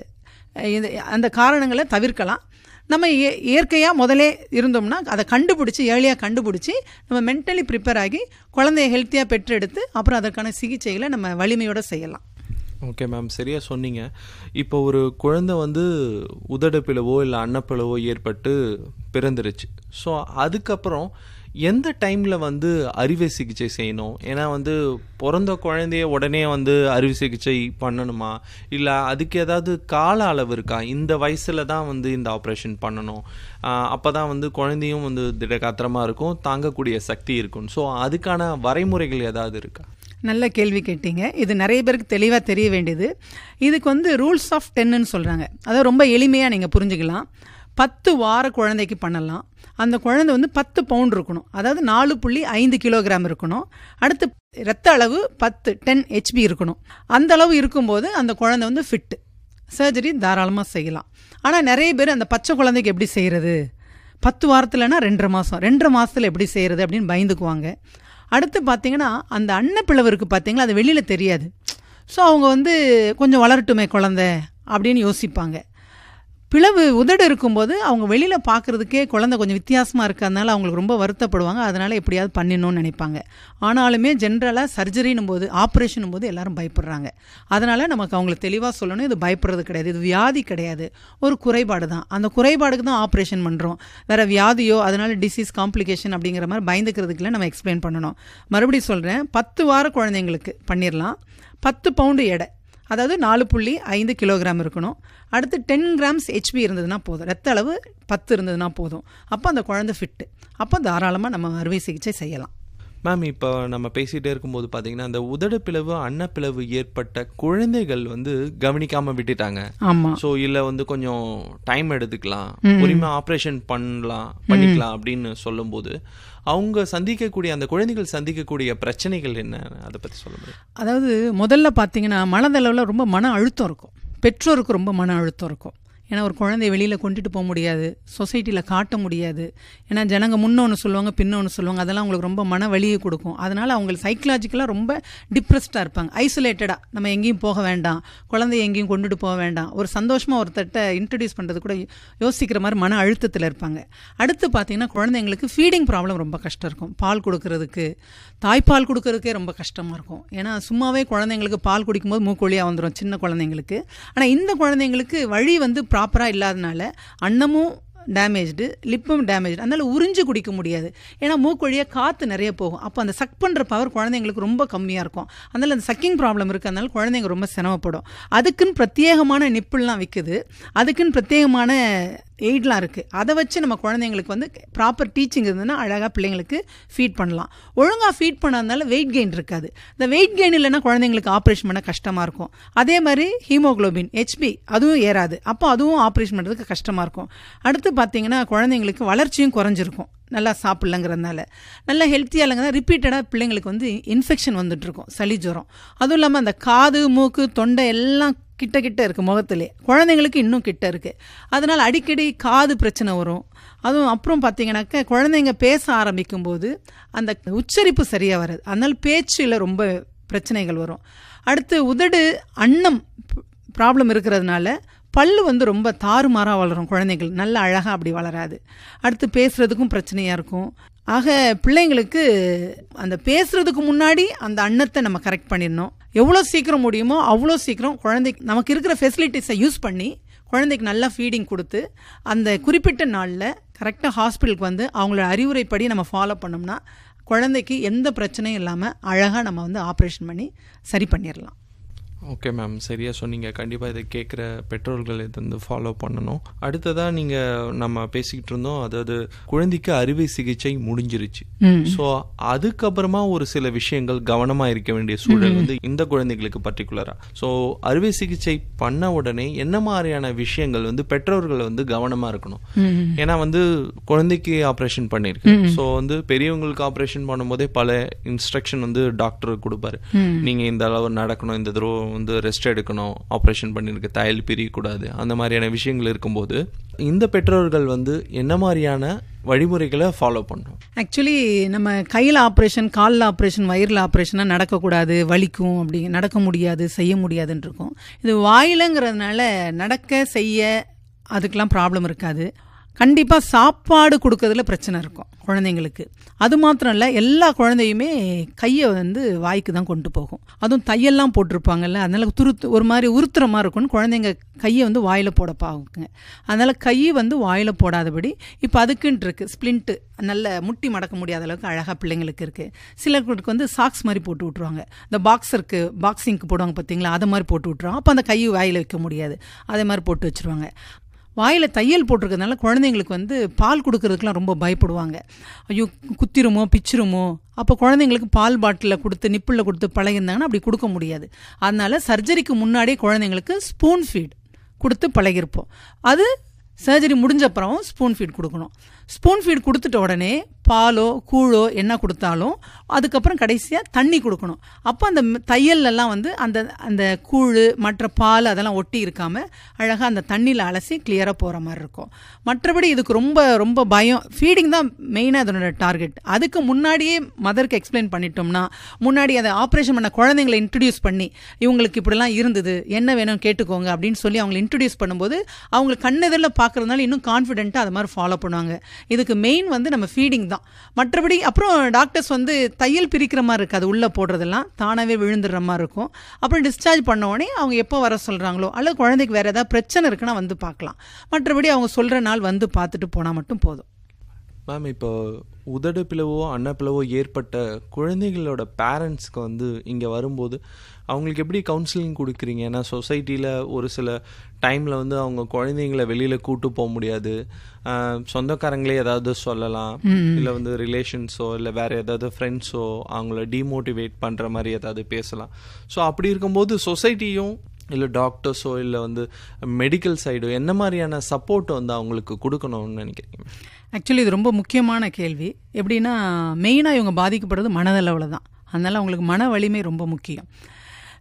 அந்த காரணங்களை தவிர்க்கலாம். நம்ம இயற்கையாக முதலே இருந்தோம்னா அதை கண்டுபிடிச்சி ஏர்லியாக கண்டுபிடிச்சி நம்ம மென்டலி ப்ரிப்பேர் ஆகி குழந்தைய ஹெல்த்தியாக பெற்றெடுத்து அப்புறம் அதற்கான சிகிச்சைகளை நம்ம வலிமையோடு செய்யலாம். ஓகே மேம், சரியாக சொன்னீங்க. இப்போ ஒரு குழந்தை வந்து உதடு பிளவோ இல்லை அன்னப்பிளவோ ஏற்பட்டு பிறந்துருச்சு. ஸோ அதுக்கப்புறம் எந்த டைமில் வந்து அறுவை சிகிச்சை செய்யணும்? ஏன்னா வந்து பிறந்த குழந்தைய உடனே வந்து அறுவை சிகிச்சை பண்ணணுமா, இல்லை அதுக்கு ஏதாவது கால அளவு இருக்கா? இந்த வயசில் தான் வந்து இந்த ஆப்ரேஷன் பண்ணணும், அப்போ தான் வந்து குழந்தையும் வந்து திடகாத்திரமாக இருக்கும், தாங்கக்கூடிய சக்தி இருக்கும். ஸோ அதுக்கான வரைமுறைகள் ஏதாவது இருக்கா? நல்ல கேள்வி கேட்டீங்க. இது நிறைய பேருக்கு தெளிவாக தெரிய வேண்டியது. இதுக்கு வந்து ரூல்ஸ் ஆஃப் டென்னு சொல்கிறாங்க. அதாவது ரொம்ப எளிமையாக நீங்கள் புரிஞ்சுக்கலாம். பத்து வார குழந்தைக்கு பண்ணலாம். அந்த குழந்தை வந்து பத்து பவுண்ட் இருக்கணும், அதாவது நாலு புள்ளி ஐந்து கிலோகிராம் இருக்கணும். அடுத்து ரத்த அளவு பத்து டென் ஹெச்பி இருக்கணும். அந்த அளவு இருக்கும்போது அந்த குழந்தை வந்து ஃபிட்டு, சர்ஜரி தாராளமாக செய்யலாம். ஆனால் நிறைய பேர் அந்த பச்சை குழந்தைக்கு எப்படி செய்கிறது, பத்து வாரத்தில்னா ரெண்டரை மாதம் ரெண்டரை மாதத்தில் எப்படி செய்கிறது அப்படின்னு பயந்துக்குவாங்க. அடுத்து பார்த்தீங்கன்னா அந்த அன்னப்பிளவு இருக்குது பார்த்தீங்களா, அது வெளியில் தெரியாது. ஸோ அவங்க வந்து கொஞ்சம் வளரட்டுமே குழந்தை அப்படின்னு யோசிப்பாங்க. பிளவு உதடு இருக்கும்போது அவங்க வெளியில் பார்க்குறதுக்கே குழந்தை கொஞ்சம் வித்தியாசமாக இருக்கிறதுனால அவங்களுக்கு ரொம்ப வருத்தப்படுவாங்க. அதனால் எப்படியாவது பண்ணிடணும்னு நினைப்பாங்க. ஆனாலுமே ஜென்ரலாக சர்ஜரினும் போது, ஆப்ரேஷனும் போது எல்லாரும் பயப்படுறாங்க. அதனால் நமக்கு அவங்களுக்கு தெளிவாக சொல்லணும், இது பயப்படுறது கிடையாது, இது வியாதி கிடையாது, ஒரு குறைபாடு தான். அந்த குறைபாடுக்கு தான் ஆப்ரேஷன் பண்ணுறோம், வேறு வியாதியோ அதனால் டிசீஸ் காம்ப்ளிகேஷன் அப்படிங்கிற மாதிரி பயந்துக்கிறதுக்குள்ள நம்ம எக்ஸ்பிளைன் பண்ணணும். மறுபடியும் சொல்கிறேன், பத்து வார குழந்தைங்களுக்கு பண்ணிடலாம். பத்து பவுண்டு எடை, அதாவது நாலு புள்ளி ஐந்து கிலோகிராம் இருக்கணும். அடுத்து டென் கிராம்ஸ் ஹெச்பி இருந்ததுன்னா போதும், ரத்த அளவு பத்து இருந்ததுன்னா போதும். அப்போ அந்த குழந்தை ஃபிட்டு, அப்போ தாராளமாக நம்ம அறுவை சிகிச்சை செய்யலாம். மேம், இப்போ நம்ம பேசிகிட்டே இருக்கும்போது பார்த்தீங்கன்னா அந்த உதடு பிளவு அன்னப்பிளவு ஏற்பட்ட குழந்தைகள் வந்து கவனிக்காமல் விட்டுட்டாங்க. ஆமாம். ஸோ இல்லை வந்து கொஞ்சம் டைம் எடுத்துக்கலாம், உரிமை ஆப்ரேஷன் பண்ணலாம் பண்ணிக்கலாம் அப்படின்னு சொல்லும்போது அவங்க சந்திக்கக்கூடிய, அந்த குழந்தைகள் சந்திக்கக்கூடிய பிரச்சனைகள் என்ன, அதை பற்றி சொல்ல முடியும்? அதாவது முதல்ல பார்த்தீங்கன்னா மனதளவில் ரொம்ப மன அழுத்தம் இருக்கும், பெற்றோருக்கு ரொம்ப மன அழுத்தம் இருக்கும். ஏன்னா ஒரு குழந்தைய வெளியில் கொண்டுட்டு போக முடியாது, சொசைட்டியில் காட்ட முடியாது. ஏன்னா ஜனங்க முன்னொன்று சொல்லுவாங்க பின்னொன்று சொல்லுவாங்க, அதெல்லாம் அவங்களுக்கு ரொம்ப மன வலியை கொடுக்கும். அதனால் அவங்க சைக்கலாஜிக்கலாக ரொம்ப டிப்ரெஸ்டாக இருப்பாங்க, ஐசோலேட்டடாக. நம்ம எங்கேயும் போக வேண்டாம், குழந்தைய எங்கேயும் கொண்டுட்டு போக வேண்டாம், ஒரு சந்தோஷமாக ஒருத்தட்ட இன்ட்ரடியூஸ் பண்ணுறது கூட யோசிக்கிற மாதிரி மன அழுத்தத்தில் இருப்பாங்க. அடுத்து பார்த்தீங்கன்னா குழந்தைங்களுக்கு ஃபீடிங் ப்ராப்ளம் ரொம்ப கஷ்டம் இருக்கும். பால் கொடுக்கறதுக்கு, தாய்ப்பால் கொடுக்கறதுக்கே ரொம்ப கஷ்டமாக இருக்கும். ஏன்னா சும்மாவே குழந்தைங்களுக்கு பால் குடிக்கும்போது மூக்கொழியாக வந்துடும் சின்ன குழந்தைங்களுக்கு. ஆனால் இந்த குழந்தைங்களுக்கு வழி வந்து ப்ராப்பராக இல்லாதனால அன்னமும் டேமேஜ்டு, லிப்பும் டேமேஜ்டு, அதனால் உறிஞ்சு குடிக்க முடியாது. ஏன்னா மூக்கொழியாக காற்று நிறைய போகும். அப்போ அந்த சக் பண்ணுற பவர் குழந்தைங்களுக்கு ரொம்ப கம்மியாக இருக்கும். அதனால் அந்த சக்கிங் ப்ராப்ளம் இருக்குது, அதனால குழந்தைங்க ரொம்ப சிரமப்படும். அதுக்குன்னு பிரத்யேகமான நிப்பிள்லாம் விற்குது, அதுக்குன்னு பிரத்யேகமான எய்ட்லாம் இருக்குது. அதை வச்சு நம்ம குழந்தைங்களுக்கு வந்து ப்ராப்பர் டீச்சிங் இருந்ததுன்னா அழகாக பிள்ளைங்களுக்கு ஃபீட் பண்ணலாம். ஒழுங்காக ஃபீட் பண்ணாதனால வெயிட் கெயின் இருக்காது. இந்த வெயிட் கெயின் இல்லைன்னா குழந்தைங்களுக்கு ஆப்ரேஷன் பண்ண கஷ்டமாக இருக்கும். அதே மாதிரி ஹீமோக்ளோபின் ஹெச்பி அதுவும் ஏறாது, அப்போ அதுவும் ஆப்ரேஷன் பண்ணுறதுக்கு கஷ்டமாக இருக்கும். அடுத்து பார்த்தீங்கன்னா குழந்தைங்களுக்கு வளர்ச்சியும் குறைஞ்சிருக்கும், நல்லா சாப்பிட்லங்கிறதுனால. நல்லா ஹெல்த்தியாக இல்லைங்க, ரிப்பீட்டடாக பிள்ளைங்களுக்கு வந்து இன்ஃபெக்ஷன் வந்துட்டுருக்கும், சளி ஜுரம். அதுவும் இல்லாமல் அந்த காது மூக்கு தொண்டை எல்லாம் கிட்ட கிட்ட இருக்குது, முகத்திலே குழந்தைங்களுக்கு இன்னும் கிட்ட இருக்குது. அதனால் அடிக்கடி காது பிரச்சனை வரும். அதுவும் அப்புறம் பார்த்தீங்கன்னாக்க குழந்தைங்க பேச ஆரம்பிக்கும்போது அந்த உச்சரிப்பு சரியாக வராது, அதனால் பேச்சில் ரொம்ப பிரச்சனைகள் வரும். அடுத்து உதடு அன்னம் ப்ராப்ளம் இருக்கிறதுனால பல்லு வந்து ரொம்ப தாறுமாறாக வளரும், குழந்தைகள் நல்லா அழகாக அப்படி வளராது. அடுத்து பேசுகிறதுக்கும் பிரச்சனையாக இருக்கும். ஆக பிள்ளைங்களுக்கு அந்த பேசுகிறதுக்கு முன்னாடி அந்த அன்னத்தை நம்ம கரெக்ட் பண்ணிடணும். எவ்வளோ சீக்கிரம் முடியுமோ அவ்வளோ சீக்கிரம் குழந்தைக்கு நமக்கு இருக்கிற ஃபெசிலிட்டிஸை யூஸ் பண்ணி குழந்தைக்கு நல்லா ஃபீடிங் கொடுத்து அந்த குறிப்பிட்ட நாளில் கரெக்டாக ஹாஸ்பிட்டலுக்கு வந்து அவங்களோட அறிவுரைப்படி நம்ம ஃபாலோ பண்ணோம்னா குழந்தைக்கு எந்த பிரச்சனையும் இல்லாமல் அழகாக நம்ம வந்து ஆப்ரேஷன் பண்ணி சரி பண்ணிடலாம். ஓகே மேம், சரியாக சொன்னீங்க. கண்டிப்பாக இதை கேட்குற பெற்றோர்கள் இதை வந்து ஃபாலோ பண்ணணும். அடுத்ததாக நீங்கள் நம்ம பேசிக்கிட்டு இருந்தோம், அதாவது குழந்தைக்கு அறுவை சிகிச்சை முடிஞ்சிருச்சு. ஸோ அதுக்கப்புறமா ஒரு சில விஷயங்கள் கவனமாக இருக்க வேண்டிய சூழல் வந்து இந்த குழந்தைகளுக்கு பர்டிகுலராக. ஸோ அறுவை சிகிச்சை பண்ண உடனே என்ன மாதிரியான விஷயங்கள் வந்து பெற்றோர்கள் வந்து கவனமாக இருக்கணும்? ஏன்னா வந்து குழந்தைக்கு ஆப்ரேஷன் பண்ணியிருக்கு, ஸோ வந்து பெரியவங்களுக்கு ஆப்ரேஷன் பண்ணும்போதே பல இன்ஸ்ட்ரக்ஷன் வந்து டாக்டர் கொடுப்பாரு. நீங்கள் இந்த அளவு நடக்கணும், இந்த தடவை வந்து ரெஸ்ட் எடுக்கணும், ஆப்ரேஷன் பண்ணிருக்கு, தையல் பிரியக்கூடாது, அந்த மாதிரியான விஷயங்கள் இருக்கும்போது இந்த பெற்றோர்கள் வந்து என்ன மாதிரியான வழிமுறைகளை ஃபாலோ பண்ணணும்? ஆக்சுவலி நம்ம கையில் ஆப்ரேஷன், காலில் ஆப்ரேஷன், வயிறில் ஆப்ரேஷனாக நடக்கக்கூடாது, வலிக்கும், அப்படி நடக்க முடியாது, செய்ய முடியாதுன்னு இருக்கும். இது வாயிலங்கிறதுனால நடக்க செய்ய அதுக்கெலாம் ப்ராப்ளம் இருக்காது. கண்டிப்பாக சாப்பாடு கொடுக்கறதுல பிரச்சனை இருக்கும் குழந்தைங்களுக்கு. அது மாத்திரம் இல்லை, எல்லா குழந்தையுமே கையை வந்து வாய்க்கு தான் கொண்டு போகும். அதுவும் தையெல்லாம் போட்டிருப்பாங்கல்ல, அதனால் துருத்து ஒரு மாதிரி உறுத்துற மாதிரி இருக்கும்னு குழந்தைங்க கையை வந்து வாயில் போட பாக்குங்க. அதனால் கை வந்து வாயில் போடாதபடி இப்போ அதுக்குன்ட்டு இருக்குது ஸ்ப்ளிண்ட்டு, நல்ல முட்டி மடக்க முடியாத அளவுக்கு அழகாக பிள்ளைங்களுக்கு இருக்குது. சிலருக்கு வந்து சாக்ஸ் மாதிரி போட்டு விட்ருவாங்க, இந்த பாக்ஸருக்கு பாக்ஸிங்க்கு போடுவாங்க பார்த்தீங்களா, அதை மாதிரி போட்டு விட்ருவாங்க. அப்போ அந்த கை வாயில் வைக்க முடியாது, அதே மாதிரி போட்டு வச்சுருவாங்க. வாயில் தையல் போட்டிருக்கிறதுனால குழந்தைங்களுக்கு வந்து பால் கொடுக்கறதுக்குலாம் ரொம்ப பயப்படுவாங்க. ஐயோ குத்திருமோ பிச்சிருமோ, அப்போ குழந்தைங்களுக்கு பால் பாட்டிலில் கொடுத்து நிப்பிளில் கொடுத்து பழகிருந்தாங்கன்னா அப்படி கொடுக்க முடியாது. அதனால சர்ஜரிக்கு முன்னாடியே குழந்தைங்களுக்கு ஸ்பூன் ஃபீட் கொடுத்து பழகிருப்போம். அது சர்ஜரி முடிஞ்சப்புறம் ஸ்பூன் ஃபீட் கொடுக்கணும். ஸ்பூன் ஃபீட் கொடுத்துட்ட உடனே பாலோ கூழோ என்ன கொடுத்தாலும் அதுக்கப்புறம் கடைசியாக தண்ணி கொடுக்கணும். அப்போ அந்த தையல்லாம் வந்து அந்த அந்த கூழ் மற்ற பால் அதெல்லாம் ஒட்டி இருக்காமல் அழகாக அந்த தண்ணியில் அலசி கிளியராக போகிற மாதிரி இருக்கும். மற்றபடி இதுக்கு ரொம்ப ரொம்ப பயம், ஃபீடிங் தான் மெயினாக அதனோட டார்கெட். அதுக்கு முன்னாடியே மதருக்கு எக்ஸ்பிளைன் பண்ணிட்டோம்னா, முன்னாடி அதை ஆப்ரேஷன் பண்ண குழந்தைங்களை இன்ட்ரடியூஸ் பண்ணி இவங்களுக்கு இப்படிலாம் இருந்தது, என்ன வேணும் கேட்டுக்கோங்க அப்படின்னு சொல்லி அவங்களை இன்ட்ரடியூஸ் பண்ணும்போது அவங்களுக்கு கண்ணெதிரில் பார்க்குறதுனால இன்னும் கான்ஃபிடென்ட்டாக அது மாதிரி ஃபாலோ பண்ணுவாங்க. இதுக்கு மெயின் வந்து நம்ம ஃபீடிங் தான். மற்றபடி அப்புறம் டாக்டர்ஸ் வந்து தையல் பிரிக்கிற மாதிரி இருக்குது, அது உள்ளே போடுறதெல்லாம் தானாகவே விழுந்துடுற மாதிரி இருக்கும். அப்புறம் டிஸ்சார்ஜ் பண்ண உடனே அவங்க எப்போ வர சொல்கிறாங்களோ, அல்லது குழந்தைக்கு வேறு ஏதாவது பிரச்சனை இருக்குன்னா வந்து பார்க்கலாம். மற்றபடி அவங்க சொல்கிற நாள் வந்து பார்த்துட்டு போனால் மட்டும் போதும். மேம், இப்போ உதடு பிளவோ அன்னப்பிளவோ ஏற்பட்ட குழந்தைகளோட பேரண்ட்ஸ்க்கு வந்து இங்கே வரும்போது அவங்களுக்கு எப்படி கவுன்சிலிங் கொடுக்குறீங்க? ஏன்னா சொசைட்டியில் ஒரு சில டைமில் வந்து அவங்க குழந்தைங்கள வெளியில் கூட்டு போக முடியாது, சொந்தக்காரங்களே ஏதாவது சொல்லலாம், இல்லை வந்து ரிலேஷன்ஸோ இல்லை வேறு ஏதாவது ஃப்ரெண்ட்ஸோ அவங்கள டிமோட்டிவேட் பண்ணுற மாதிரி ஏதாவது பேசலாம். ஸோ அப்படி இருக்கும்போது சொசைட்டியும் இல்லை டாக்டர்ஸோ இல்லை வந்து மெடிக்கல் சைடோ என்ன மாதிரியான சப்போர்ட் வந்து அவங்களுக்கு கொடுக்கணும்னு நினைக்கிறீங்க? ஆக்சுவலி இது ரொம்ப முக்கியமான கேள்வி. எப்படின்னா மெயினாக இவங்க பாதிக்கப்படுறது மனதளவில் தான், அதனால் அவங்களுக்கு மன வலிமை ரொம்ப முக்கியம்.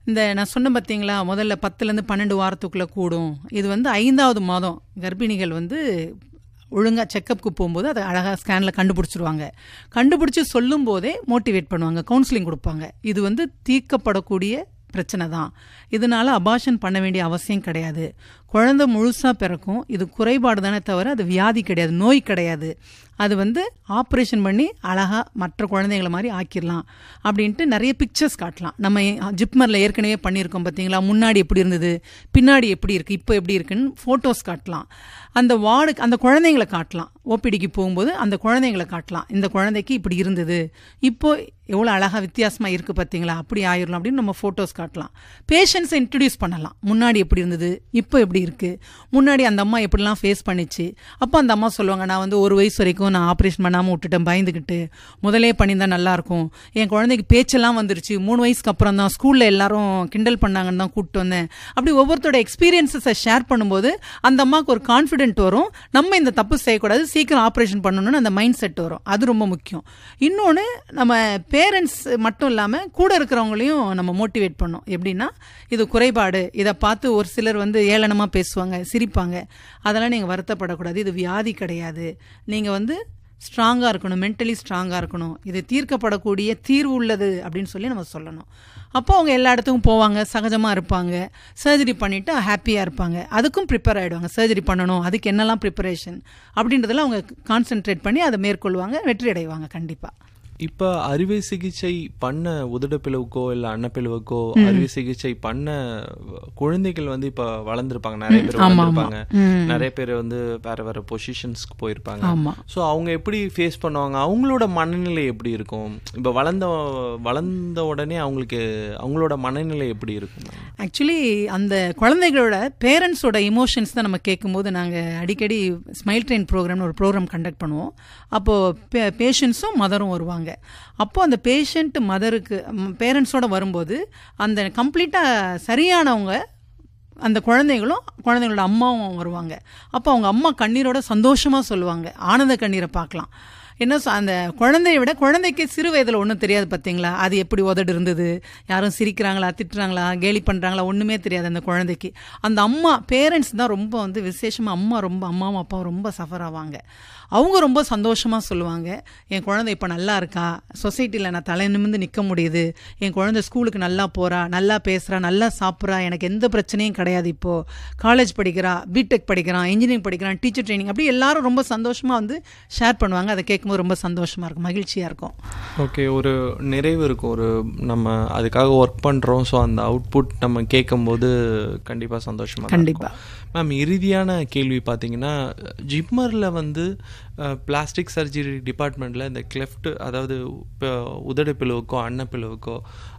இந்த நான் சொன்ன பார்த்தீங்களா, முதல்ல பத்துலேருந்து பன்னெண்டு வாரத்துக்குள்ளே கூடும். இது வந்து ஐந்தாவது மாதம் கர்ப்பிணிகள் வந்து ஒழுங்காக செக்கப்புக்கு போகும்போது அதை அழகாக ஸ்கேனில் கண்டுபிடிச்சிருவாங்க. கண்டுபிடிச்சி சொல்லும் போதே மோட்டிவேட் பண்ணுவாங்க, கவுன்சிலிங் கொடுப்பாங்க. இது வந்து தீர்க்கப்படக்கூடிய பிரச்சனை தான். இதனால அபார்ஷன் பண்ண வேண்டிய அவசியம் கிடையாது. குழந்தை முழுசாக பிறக்கும். இது குறைபாடு தானே தவிர அது வியாதி கிடையாது, நோய் கிடையாது. அது வந்து ஆப்ரேஷன் பண்ணி அழகாக மற்ற குழந்தைங்களை மாதிரி ஆக்கிடலாம் அப்படின்ட்டு நிறைய பிக்சர்ஸ் காட்டலாம். நம்ம ஜிப்மரில் ஏற்கனவே பண்ணியிருக்கோம் பார்த்தீங்களா, முன்னாடி எப்படி இருந்தது, பின்னாடி எப்படி இருக்குது, இப்போ எப்படி இருக்குன்னு ஃபோட்டோஸ் காட்டலாம். அந்த வார்டுக்கு அந்த குழந்தைங்களை காட்டலாம். ஓபிடிக்கு போகும்போது அந்த குழந்தைங்களை காட்டலாம். இந்த குழந்தைக்கு இப்படி இருந்தது, இப்போ எவ்வளோ அழகாக வித்தியாசமாக இருக்குது பார்த்தீங்களா, அப்படி ஆயிடலாம் அப்படின்னு நம்ம ஃபோட்டோஸ் காட்டலாம். பேஷண்ட்ஸை இன்ட்ரடியூஸ் பண்ணலாம். முன்னாடி எப்படி இருந்தது, இப்போ எப்படி இருக்குது, முன்னாடி அந்த அம்மா எப்படிலாம் ஃபேஸ் பண்ணிச்சு. அப்போ அந்த அம்மா சொல்லுவாங்க, நான் வந்து ஒரு வயசு வரைக்கும் நான் ஆப்ரேஷன் பண்ணாமல் விட்டுட்டேன் பயந்துக்கிட்டு, முதலே பண்ணியிருந்தா நல்லாயிருக்கும். என் குழந்தைக்கு பேச்செல்லாம் வந்துருச்சு, மூணு வயசுக்கு அப்புறம் தான் ஸ்கூலில் எல்லாரும் கிண்டல் பண்ணாங்கன்னு தான் கூப்பிட்டு வந்தேன். அப்படி ஒவ்வொருத்தரோட எக்ஸ்பீரியன்ஸை ஷேர் பண்ணும்போது அந்த அம்மாவுக்கு ஒரு கான்ஃபிடென்ட் வரும். நம்ம இந்த தப்பு செய்யக்கூடாது, சீக்கிரம் ஆப்ரேஷன் பண்ணணும்னு அந்த மைண்ட் செட் வரும். அது ரொம்ப முக்கியம். இன்னொன்று, நம்ம பேரண்ட்ஸ் மட்டும் இல்லாமல் கூட இருக்கிறவங்களையும் நம்ம மோட்டிவேட் பண்ணோம். எப்படின்னா, இது குறைபாடு, இதை பார்த்து ஒரு சிலர் வந்து ஏளனமாக பேசுவாங்க, சிரிப்பாங்க. அதெல்லாம் நீங்கள் வருத்தப்படக்கூடாது. இது வியாதி கிடையாது. நீங்கள் வந்து ஸ்ட்ராங்காக இருக்கணும், மென்டலி ஸ்ட்ராங்காக இருக்கணும். இது தீர்க்கப்படக்கூடிய தீர்வு உள்ளது அப்படின்னு சொல்லி நம்ம சொல்லணும். அப்போ அவங்க எல்லா இடத்துக்கும் போவாங்க, சகஜமாக இருப்பாங்க, சர்ஜரி பண்ணிவிட்டு ஹாப்பியாக இருப்பாங்க. அதுக்கும் ப்ரிப்பேர் ஆகிடுவாங்க. சர்ஜரி பண்ணணும், அதுக்கு என்னெல்லாம் ப்ரிப்பரேஷன் அப்படின்றதெல்லாம் அவங்க கான்சென்ட்ரேட் பண்ணி அதை மேற்கொள்வாங்க, வெற்றி அடைவாங்க கண்டிப்பாக. இப்போ அறுவை சிகிச்சை பண்ண உதடுப்பிளவுக்கோ இல்லை அன்னப்பிளவுக்கோ அறுவை சிகிச்சை பண்ண குழந்தைகள் வந்து இப்போ வளர்ந்துருப்பாங்க, நிறைய பேர் வளர்ந்துருப்பாங்க, நிறைய பேர் வந்து வேற வேற பொசிஷன்ஸ்க்கு போயிருப்பாங்க. ஸோ அவங்க எப்படி ஃபேஸ் பண்ணுவாங்க, அவங்களோட மனநிலை எப்படி இருக்கும்? இப்போ வளர்ந்த வளர்ந்த உடனே அவங்களுக்கு அவங்களோட மனநிலை எப்படி இருக்கும்? ஆக்சுவலி அந்த குழந்தைகளோட பேரண்ட்ஸோட இமோஷன்ஸ் தான் நம்ம கேட்கும்போது நாங்கள் அடிக்கடி ஸ்மைல் ட்ரெயின் ப்ரோக்ராம்னு ஒரு ப்ரோக்ராம் கண்டக்ட் பண்ணுவோம். அப்போது பேஷண்ட்ஸும் மதரும் வருவாங்க. அப்போ அந்த பேஷண்ட் மதருக்கு பேரண்ட்ஸோட வரும்போது அந்த கம்ப்ளீட்டாக சரியானவங்க அந்த குழந்தைகளும் குழந்தைங்களோட அம்மாவும் வருவாங்க. அப்போ அவங்க அம்மா கண்ணீரோட சந்தோஷமாக சொல்லுவாங்க, ஆனந்த கண்ணீரை பார்க்கலாம். என்ன அந்த குழந்தைய விட குழந்தைக்கு சிறு வயதில் ஒன்றும் தெரியாது பார்த்தீங்களா, அது எப்படி உதடு இருந்தது, யாரும் சிரிக்கிறாங்களா, திட்டுறாங்களா, கேலி பண்ணுறாங்களா, ஒன்றுமே தெரியாது அந்த குழந்தைக்கு. அந்த அம்மா பேரண்ட்ஸ் தான் ரொம்ப வந்து விசேஷமாக, அம்மா ரொம்ப அம்மாவும் அப்பாவும் ரொம்ப சஃபர் ஆவாங்க. அவங்க ரொம்ப சந்தோஷமாக சொல்லுவாங்க, என் குழந்தை இப்போ நல்லா இருக்கா, சொசைட்டியில் நான் தலை நிமிர்ந்து நிற்க முடியுது, என் குழந்தை ஸ்கூலுக்கு நல்லா போகிறா, நல்லா பேசுகிறா, நல்லா சாப்பிட்றா, எனக்கு எந்த பிரச்சனையும் கிடையாது, இப்போது காலேஜ் படிக்கிறா, பிடெக் படிக்கிறான், இன்ஜினியரிங் படிக்கிறான், டீச்சர் ட்ரைனிங், அப்படி எல்லாரும் ரொம்ப சந்தோஷமாக வந்து ஷேர் பண்ணுவாங்க. அதை கேட்கும்போது ரொம்ப சந்தோஷமாக இருக்கும், மகிழ்ச்சியாக இருக்கும். ஓகே, ஒரு நிறைவு இருக்கும். ஒரு நம்ம அதுக்காக ஒர்க் பண்ணுறோம், ஸோ அந்த அவுட்புட் நம்ம கேட்கும்போது கண்டிப்பாக சந்தோஷமாக கண்டிப்பாக. மேம், இறுதியான கேள்வி பார்த்தீங்கன்னா, ஜிப்மரில் வந்து பிளாஸ்டிக் சர்ஜரி டிபார்ட்மெண்ட்டில் இந்த கிளெஃப்ட், அதாவது உதடு பிளவுக்கோ அன்னப்பிளவுக்கோ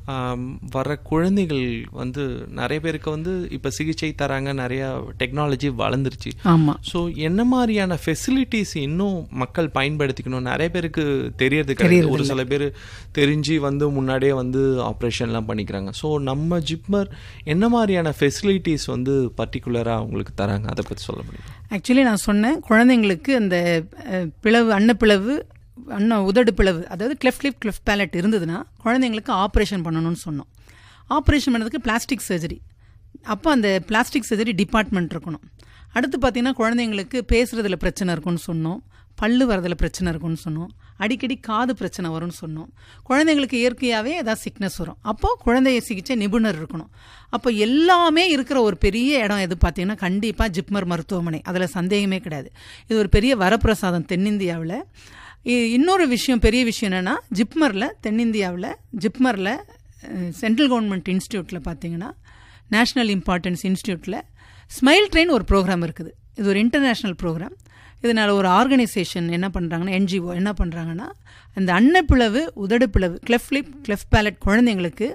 வர குழந்தைகள் வந்து நிறைய பேருக்கு வந்து இப்போ சிகிச்சை தராங்க, நிறையா டெக்னாலஜி வளர்ந்துருச்சு. ஆமாம். ஸோ என்ன மாதிரியான ஃபெசிலிட்டிஸ் இன்னும் மக்கள் பயன்படுத்திக்கணும்? நிறைய பேருக்கு தெரியறது கிடையாது. ஒரு சில பேர் தெரிஞ்சு வந்து முன்னாடியே வந்து ஆப்ரேஷன்லாம் பண்ணிக்கிறாங்க. ஸோ நம்ம ஜிப்மர் என்ன மாதிரியான ஃபெசிலிட்டிஸ் வந்து பர்டிகுலராக அவங்களுக்கு தராங்க, அதை பற்றி சொல்ல முடியும்? ஆக்சுவலி நான் சொன்னேன், குழந்தைங்களுக்கு அந்த பிளவு, அன்னப்பிளவு, அன்ன உதடு பிளவு, அதாவது கிளெஃப்ட் லிப் கிளெஃப்ட் பேலட் இருந்ததுன்னா குழந்தைங்களுக்கு ஆப்ரேஷன் பண்ணணும்னு சொன்னோம். ஆப்ரேஷன் பண்ணதுக்கு பிளாஸ்டிக் சர்ஜரி, அப்போ அந்த பிளாஸ்டிக் சர்ஜரி டிபார்ட்மெண்ட் இருக்கணும். அடுத்து பார்த்திங்கன்னா குழந்தைங்களுக்கு பேசுகிறதுல பிரச்சனை இருக்குன்னு சொன்னோம், பல்லு வரதில் பிரச்சனை இருக்குன்னு சொன்னோம், அடிக்கடி காது பிரச்சனை வரும்னு சொன்னோம், குழந்தைங்களுக்கு இயற்கையாகவே ஏதாவது சிக்னஸ் வரும், அப்போது குழந்தைய சிகிச்சை நிபுணர் இருக்கணும். அப்போ எல்லாமே இருக்கிற ஒரு பெரிய இடம் எது பார்த்தீங்கன்னா கண்டிப்பாக ஜிப்மர் மருத்துவமனை, அதில் சந்தேகமே கிடையாது. இது ஒரு பெரிய வரப்பிரசாதம் தென்னிந்தியாவில். இன்னொரு விஷயம், பெரிய விஷயம் என்னென்னா, ஜிப்மரில் தென்னிந்தியாவில் ஜிப்மரில் சென்ட்ரல் கவர்மெண்ட் இன்ஸ்டியூட்டில் பார்த்தீங்கன்னா நேஷ்னல் இம்பார்ட்டன்ஸ் இன்ஸ்டியூட்டில் ஸ்மைல் ட்ரெயின் ஒரு ப்ரோக்ராம் இருக்குது. இது ஒரு இன்டர்நேஷ்னல் ப்ரோக்ராம். இதனால் ஒரு ஆர்கனைசேஷன் என்ன பண்ணுறாங்கன்னா, என்ஜிஓ என்ன பண்ணுறாங்கன்னா, இந்த அன்னப்பிளவு உதடு பிளவு கிளெஃப்ட் லிப் கிளெஃப்ட் பேலட் குழந்தைங்களுக்கு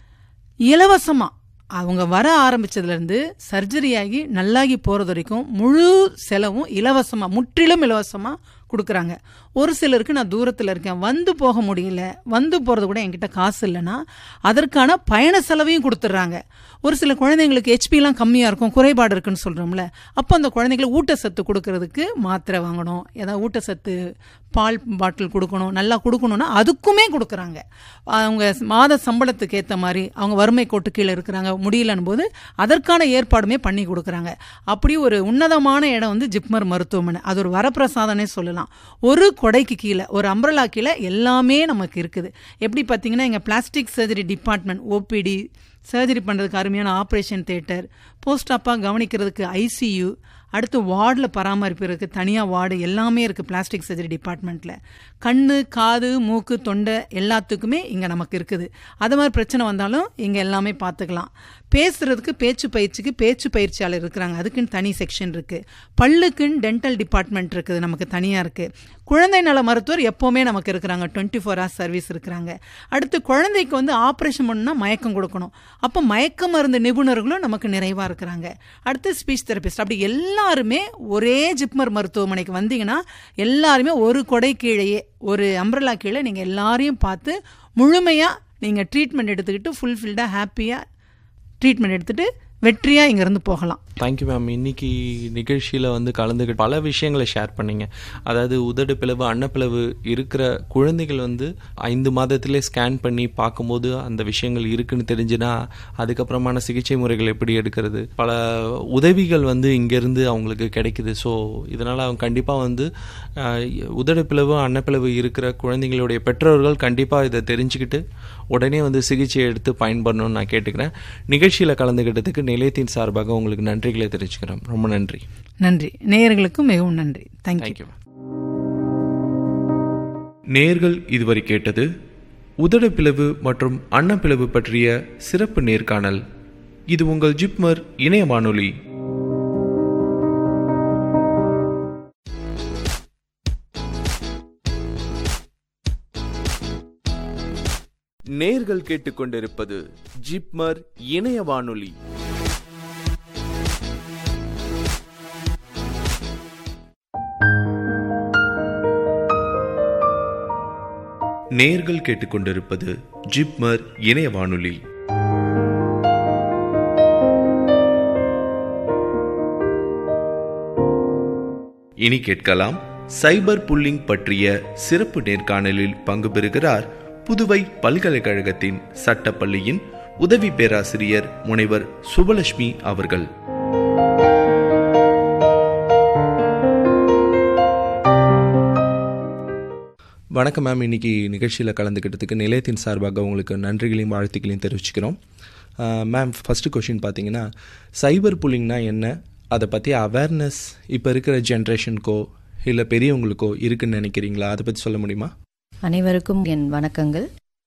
இலவசமாக அவங்க வர ஆரம்பித்ததுலேருந்து சர்ஜரி ஆகி நல்லாகி போகிறது வரைக்கும் முழு செலவும் இலவசமாக, முற்றிலும் இலவசமாக கொடுக்குறாங்க. ஒரு சிலருக்கு நான் தூரத்தில் இருக்கேன், வந்து போக முடியல, வந்து போகிறது கூட என்கிட்ட காசு இல்லைன்னா அதற்கான பயண செலவையும் கொடுத்துட்றாங்க. ஒரு சில குழந்தைங்களுக்கு ஹெச்பிலாம் கம்மியாக இருக்கும், குறைபாடு இருக்குன்னு சொல்கிறோம்ல, அப்போ அந்த குழந்தைங்களுக்கு ஊட்டச்சத்து கொடுக்கறதுக்கு மாத்திரை வாங்கணும், ஏதாவது ஊட்டச்சத்து பால் பாட்டில் கொடுக்கணும், நல்லா கொடுக்கணும்னா அதுக்குமே கொடுக்குறாங்க. அவங்க மாத சம்பளத்துக்கு ஏற்ற மாதிரி அவங்க வறுமை கோட்டு கீழே இருக்கிறாங்க, முடியலன்னு போது அதற்கான ஏற்பாடுமே பண்ணி கொடுக்குறாங்க. அப்படி ஒரு உன்னதமான இடம் வந்து ஜிப்மர் மருத்துவமனை. அது ஒரு வரப்பிரசாதனே சொல்லலாம். ஒரு கொடைக்கு கீழே, ஒரு அம்பரலா கீழே எல்லாமே நமக்கு இருக்குது. எப்படி பார்த்தீங்கன்னா எங்கள் plastic surgery department, OPD, surgery பண்ணுறதுக்கு அருமையான ஆப்ரேஷன் தியேட்டர், போஸ்ட் அப்பாக கவனிக்கிறதுக்கு ஐசியூ, அடுத்து வார்டில் பராமரிப்பு இருக்குது, தனியாக வார்டு எல்லாமே இருக்குது பிளாஸ்டிக் சர்ஜரி டிபார்ட்மெண்ட்டில். கண், காது, மூக்கு, தொண்டை எல்லாத்துக்குமே இங்கே நமக்கு இருக்குது. அது மாதிரி பிரச்சனை வந்தாலும் இங்கே எல்லாமே பார்த்துக்கலாம். பேசுகிறதுக்கு பேச்சு பயிற்சிக்கு பேச்சு பயிற்சியாளர் இருக்கிறாங்க, அதுக்குன்னு தனி செக்ஷன் இருக்குது. பல்லுக்குன்னு டென்டல் டிபார்ட்மெண்ட் இருக்குது, நமக்கு தனியாக இருக்குது. குழந்தை நல மருத்துவர் எப்போவுமே நமக்கு இருக்கிறாங்க, டுவெண்ட்டி ஃபோர் ஹவர்ஸ் சர்வீஸ் இருக்கிறாங்க. அடுத்து குழந்தைக்கு வந்து ஆப்ரேஷன் பண்ணணும்னா மயக்கம் கொடுக்கணும், அப்போ மயக்க மருந்து நிபுணர்களும் நமக்கு நிறைவாக இருக்கிறாங்க. அடுத்து ஸ்பீச் தெரபிஸ்ட். அப்படி எல்லாருமே ஒரே ஜிப்மர் மருத்துவமனைக்கு வந்தீங்கன்னா எல்லாருமே ஒரு கொடை கீழேயே, ஒரு அம்பரலா கீழே நீங்கள் எல்லாரையும் பார்த்து முழுமையாக நீங்கள் ட்ரீட்மெண்ட் எடுத்துக்கிட்டு ஃபுல்ஃபில்டாக ஹாப்பியாக ட்ரீட்மெண்ட் எடுத்துகிட்டு வெற்றியாக இங்கேருந்து போகலாம். Thank you ma'am. இன்னைக்கு நிகழ்ச்சியில் வந்து கலந்துக்கிட்டு பல விஷயங்களை ஷேர் பண்ணீங்க. அதாவது உதடு பிளவு, அன்னப்பிளவு இருக்கிற குழந்தைகள் வந்து ஐந்து மாதத்திலே ஸ்கேன் பண்ணி பார்க்கும்போது அந்த விஷயங்கள் இருக்குன்னு தெரிஞ்சுன்னா அதுக்கப்புறமான சிகிச்சை முறைகள் எப்படி எடுக்கிறது, பல உதவிகள் வந்து இங்கேருந்து அவங்களுக்கு கிடைக்குது. ஸோ இதனால் அவங்க கண்டிப்பாக வந்து உதடு பிளவு, அன்னப்பிளவு இருக்கிற குழந்தைங்களுடைய பெற்றோர்கள் கண்டிப்பாக இதை தெரிஞ்சுக்கிட்டு உடனே வந்து சிகிச்சை எடுத்து பயன்படணும்னு நான் கேட்டுக்கிறேன். நிகழ்ச்சியில் கலந்துக்கிட்டதுக்கு நிலையத்தின் சார்பாக உங்களுக்கு நன்றிகளை தெரிவிச்சுக்கிறேன். ரொம்ப நன்றி. நன்றி. நேயர்களுக்கும் மிகவும் நன்றி. தேங்க்யூ. நேயர்கள் இதுவரை கேட்டது உதடு பிளவு மற்றும் அன்னப்பிளவு பற்றிய சிறப்பு நேர்காணல். இது உங்கள் ஜிப்மர் இணைய வானொலி. நேர்கள் கேட்டுக்கொண்டிருப்பது ஜிப்மர் இணைய வானொலி. நேர்கள் கேட்டுக்கொண்டிருப்பது ஜிப்மர் இணைய வானொலி. இனி கேட்கலாம் சைபர் புல்லிங் பற்றிய சிறப்பு நேர்காணலில் பங்கு பெறுகிறார் புதுவை பல்கலைக்கழகத்தின் சட்டப்பள்ளியின் உதவி பேராசிரியர் முனைவர் சுபலட்சுமி அவர்கள். வணக்கம் மேம். இன்னைக்கு நிகழ்ச்சியில் கலந்துக்கிட்டதுக்கு நிலையத்தின் சார்பாக உங்களுக்கு நன்றிகளையும் வாழ்த்துக்களையும் தெரிவிச்சுக்கிறோம். மேம், ஃபஸ்ட்டு கொஷின் பார்த்தீங்கன்னா சைபர் புல்லிங்னா என்ன, அதை பற்றி அவேர்னஸ் இப்போ இருக்கிற ஜென்ரேஷனுக்கோ இல்லை பெரியவங்களுக்கோ இருக்குன்னு நினைக்கிறீங்களா? அதை பற்றி சொல்ல முடியுமா? அனைவருக்கும் என் வணக்கங்கள்.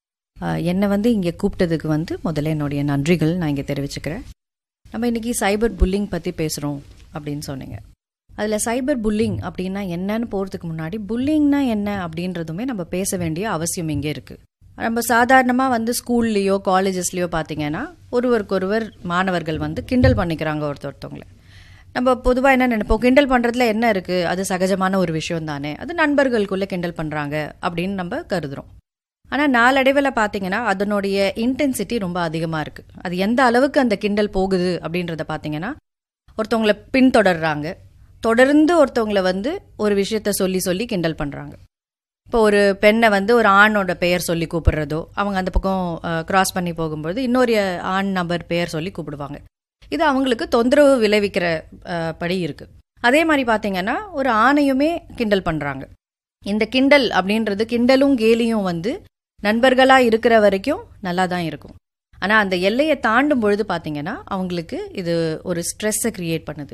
என்னை வந்து இங்கே கூப்பிட்டதுக்கு வந்து முதல்ல என்னுடைய நன்றிகள் நான் இங்கே தெரிவிச்சுக்கிறேன். நம்ம இன்றைக்கி சைபர் புல்லிங் பற்றி பேசுகிறோம் அப்படின்னு சொன்னீங்க. அதில் சைபர் புல்லிங் அப்படின்னா என்னன்னு போகிறதுக்கு முன்னாடி புல்லிங்னா என்ன அப்படின்றதுமே நம்ம பேச வேண்டிய அவசியம் இங்கே இருக்குது. நம்ம சாதாரணமாக வந்து ஸ்கூல்லையோ காலேஜஸ்லேயோ பார்த்தீங்கன்னா ஒருவருக்கொருவர் மாணவர்கள் வந்து கிண்டல் பண்ணிக்கிறாங்க ஒருத்தொருத்தவங்களை. நம்ம பொதுவாக என்ன நினைப்போம், கிண்டல் பண்ணுறதுல என்ன இருக்குது, அது சகஜமான ஒரு விஷயம் தானே, அது நண்பர்களுக்குள்ளே கிண்டல் பண்ணுறாங்க அப்படின்னு நம்ம கருதுகிறோம். ஆனால் நாளடைவில் பார்த்தீங்கன்னா அதனுடைய இன்டென்சிட்டி ரொம்ப அதிகமாக இருக்குது. அது எந்த அளவுக்கு அந்த கிண்டல் போகுது அப்படின்றத பார்த்தீங்கன்னா, ஒருத்தவங்களை பின்தொடர்றாங்க, தொடர்ந்து ஒருத்தவங்களை வந்து ஒரு விஷயத்த சொல்லி சொல்லி கிண்டல் பண்ணுறாங்க. இப்போ ஒரு பெண்ணை வந்து ஒரு ஆணோட பெயர் சொல்லி கூப்பிடுறதோ, அவங்க அந்த பக்கம் கிராஸ் பண்ணி போகும்போது இன்னொரு ஆண் நபர் பெயர் சொல்லி கூப்பிடுவாங்க. இது அவங்களுக்கு தொந்தரவு விளைவிக்கிற படி இருக்குது. அதே மாதிரி பார்த்தீங்கன்னா ஒரு ஆணையுமே கிண்டல் பண்ணுறாங்க. இந்த கிண்டல் அப்படின்றது, கிண்டலும் கேலியும் வந்து நண்பர்களாக இருக்கிற வரைக்கும் நல்லா தான் இருக்கும். ஆனால் அந்த எல்லையை தாண்டும் பொழுது பார்த்தீங்கன்னா அவங்களுக்கு இது ஒரு ஸ்ட்ரெஸ்ஸை க்ரியேட் பண்ணுது.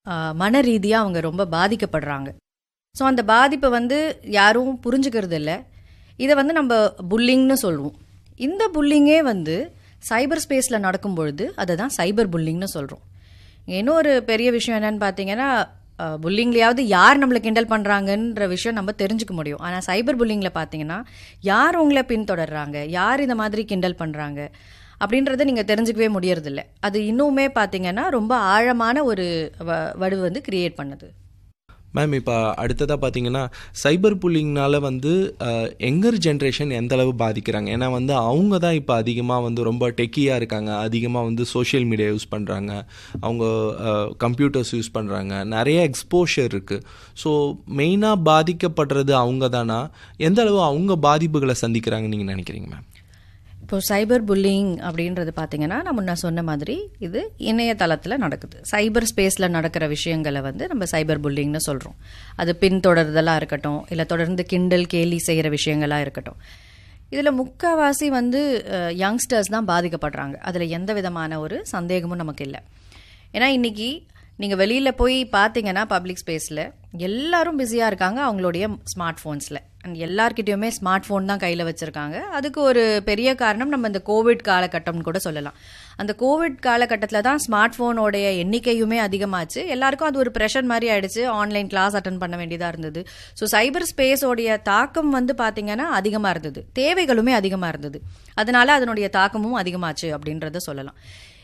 மன ரீதியாக அவங்க ரொம்ப பாதிக்கப்படுறாங்க. ஸோ அந்த பாதிப்பை வந்து யாரும் புரிஞ்சுக்கிறது இல்லை. இதை வந்து நம்ம புல்லிங்னு சொல்லுவோம். இந்த புல்லிங்கே வந்து சைபர் ஸ்பேஸில் நடக்கும் பொழுது அதை தான் சைபர் புல்லிங்னு சொல்கிறோம். இன்னொரு பெரிய விஷயம் என்னன்னு பார்த்தீங்கன்னா, புல்லிங்லையாவது யார் நம்மளை கிண்டல் பண்ணுறாங்கன்ற விஷயம் நம்ம தெரிஞ்சுக்க முடியும். ஆனால் சைபர் புல்லிங்கில் பார்த்தீங்கன்னா யார் உங்களை பின்தொடர்றாங்க, யார் இந்த மாதிரி கிண்டல் பண்ணுறாங்க அப்படின்றத நீங்கள் தெரிஞ்சுக்கவே முடியறதில்ல. அது இன்னுமே பார்த்தீங்கன்னா ரொம்ப ஆழமான ஒரு வடு வந்து கிரியேட் பண்ணுது. மேம் இப்போ அடுத்ததாக பார்த்தீங்கன்னா சைபர் புல்லிங்னால வந்து யங்கர் ஜென்ரேஷன் எந்த அளவு பாதிக்கிறாங்க? ஏன்னா வந்து அவங்க தான் இப்போ அதிகமாக வந்து ரொம்ப டெக்கியாக இருக்காங்க, அதிகமாக வந்து சோஷியல் மீடியா யூஸ் பண்ணுறாங்க, அவங்க கம்ப்யூட்டர்ஸ் யூஸ் பண்ணுறாங்க, நிறைய எக்ஸ்போஷர் இருக்குது. ஸோ மெயினாக பாதிக்கப்படுறது அவங்க தானா? எந்த அளவு அவங்க பாதிப்புகளை சந்திக்கிறாங்கன்னு நீங்கள் நினைக்கிறீங்க மேம்? இப்போ சைபர் புல்லிங் அப்படின்றது பார்த்தீங்கன்னா நான் முன்ன சொன்ன மாதிரி இது இணையதளத்தில் நடக்குது. சைபர் ஸ்பேஸில் நடக்கிற விஷயங்களை வந்து நம்ம சைபர் புல்லிங்னு சொல்கிறோம். அது பின்தொடர்தலாக இருக்கட்டும், இல்லை தொடர்ந்து கிண்டல் கேலி செய்கிற விஷயங்களாக இருக்கட்டும். இதில் முக்கால்வாசி வந்து யங்ஸ்டர்ஸ் தான் பாதிக்கப்படுறாங்க. அதில் எந்த விதமான ஒரு சந்தேகமும் நமக்கு இல்லை. ஏன்னா இன்றைக்கி நீங்கள் வெளியில் போய் பார்த்தீங்கன்னா பப்ளிக் ஸ்பேஸில் எல்லாரும் பிஸியாக இருக்காங்க அவங்களுடைய ஸ்மார்ட் ஃபோன்ஸில். அண்ட் எல்லார்கிட்டையுமே ஸ்மார்ட் ஃபோன் தான் கையில் வச்சுருக்காங்க. அதுக்கு ஒரு பெரிய காரணம் நம்ம இந்த கோவிட் காலகட்டம்னு கூட சொல்லலாம். அந்த கோவிட் காலகட்டத்தில் தான் ஸ்மார்ட் ஃபோனோடைய எண்ணிக்கையுமே அதிகமாச்சு. எல்லாருக்கும் அது ஒரு ப்ரெஷர் மாதிரி ஆயிடுச்சு. ஆன்லைன் கிளாஸ் அட்டன் பண்ண வேண்டியதாக இருந்தது. ஸோ சைபர் ஸ்பேஸோடைய தாக்கம் வந்து பார்த்தீங்கன்னா அதிகமாக இருந்தது, தேவைகளுமே அதிகமாக இருந்தது. அதனால அதனுடைய தாக்கமும் அதிகமாச்சு அப்படின்றத சொல்லலாம்.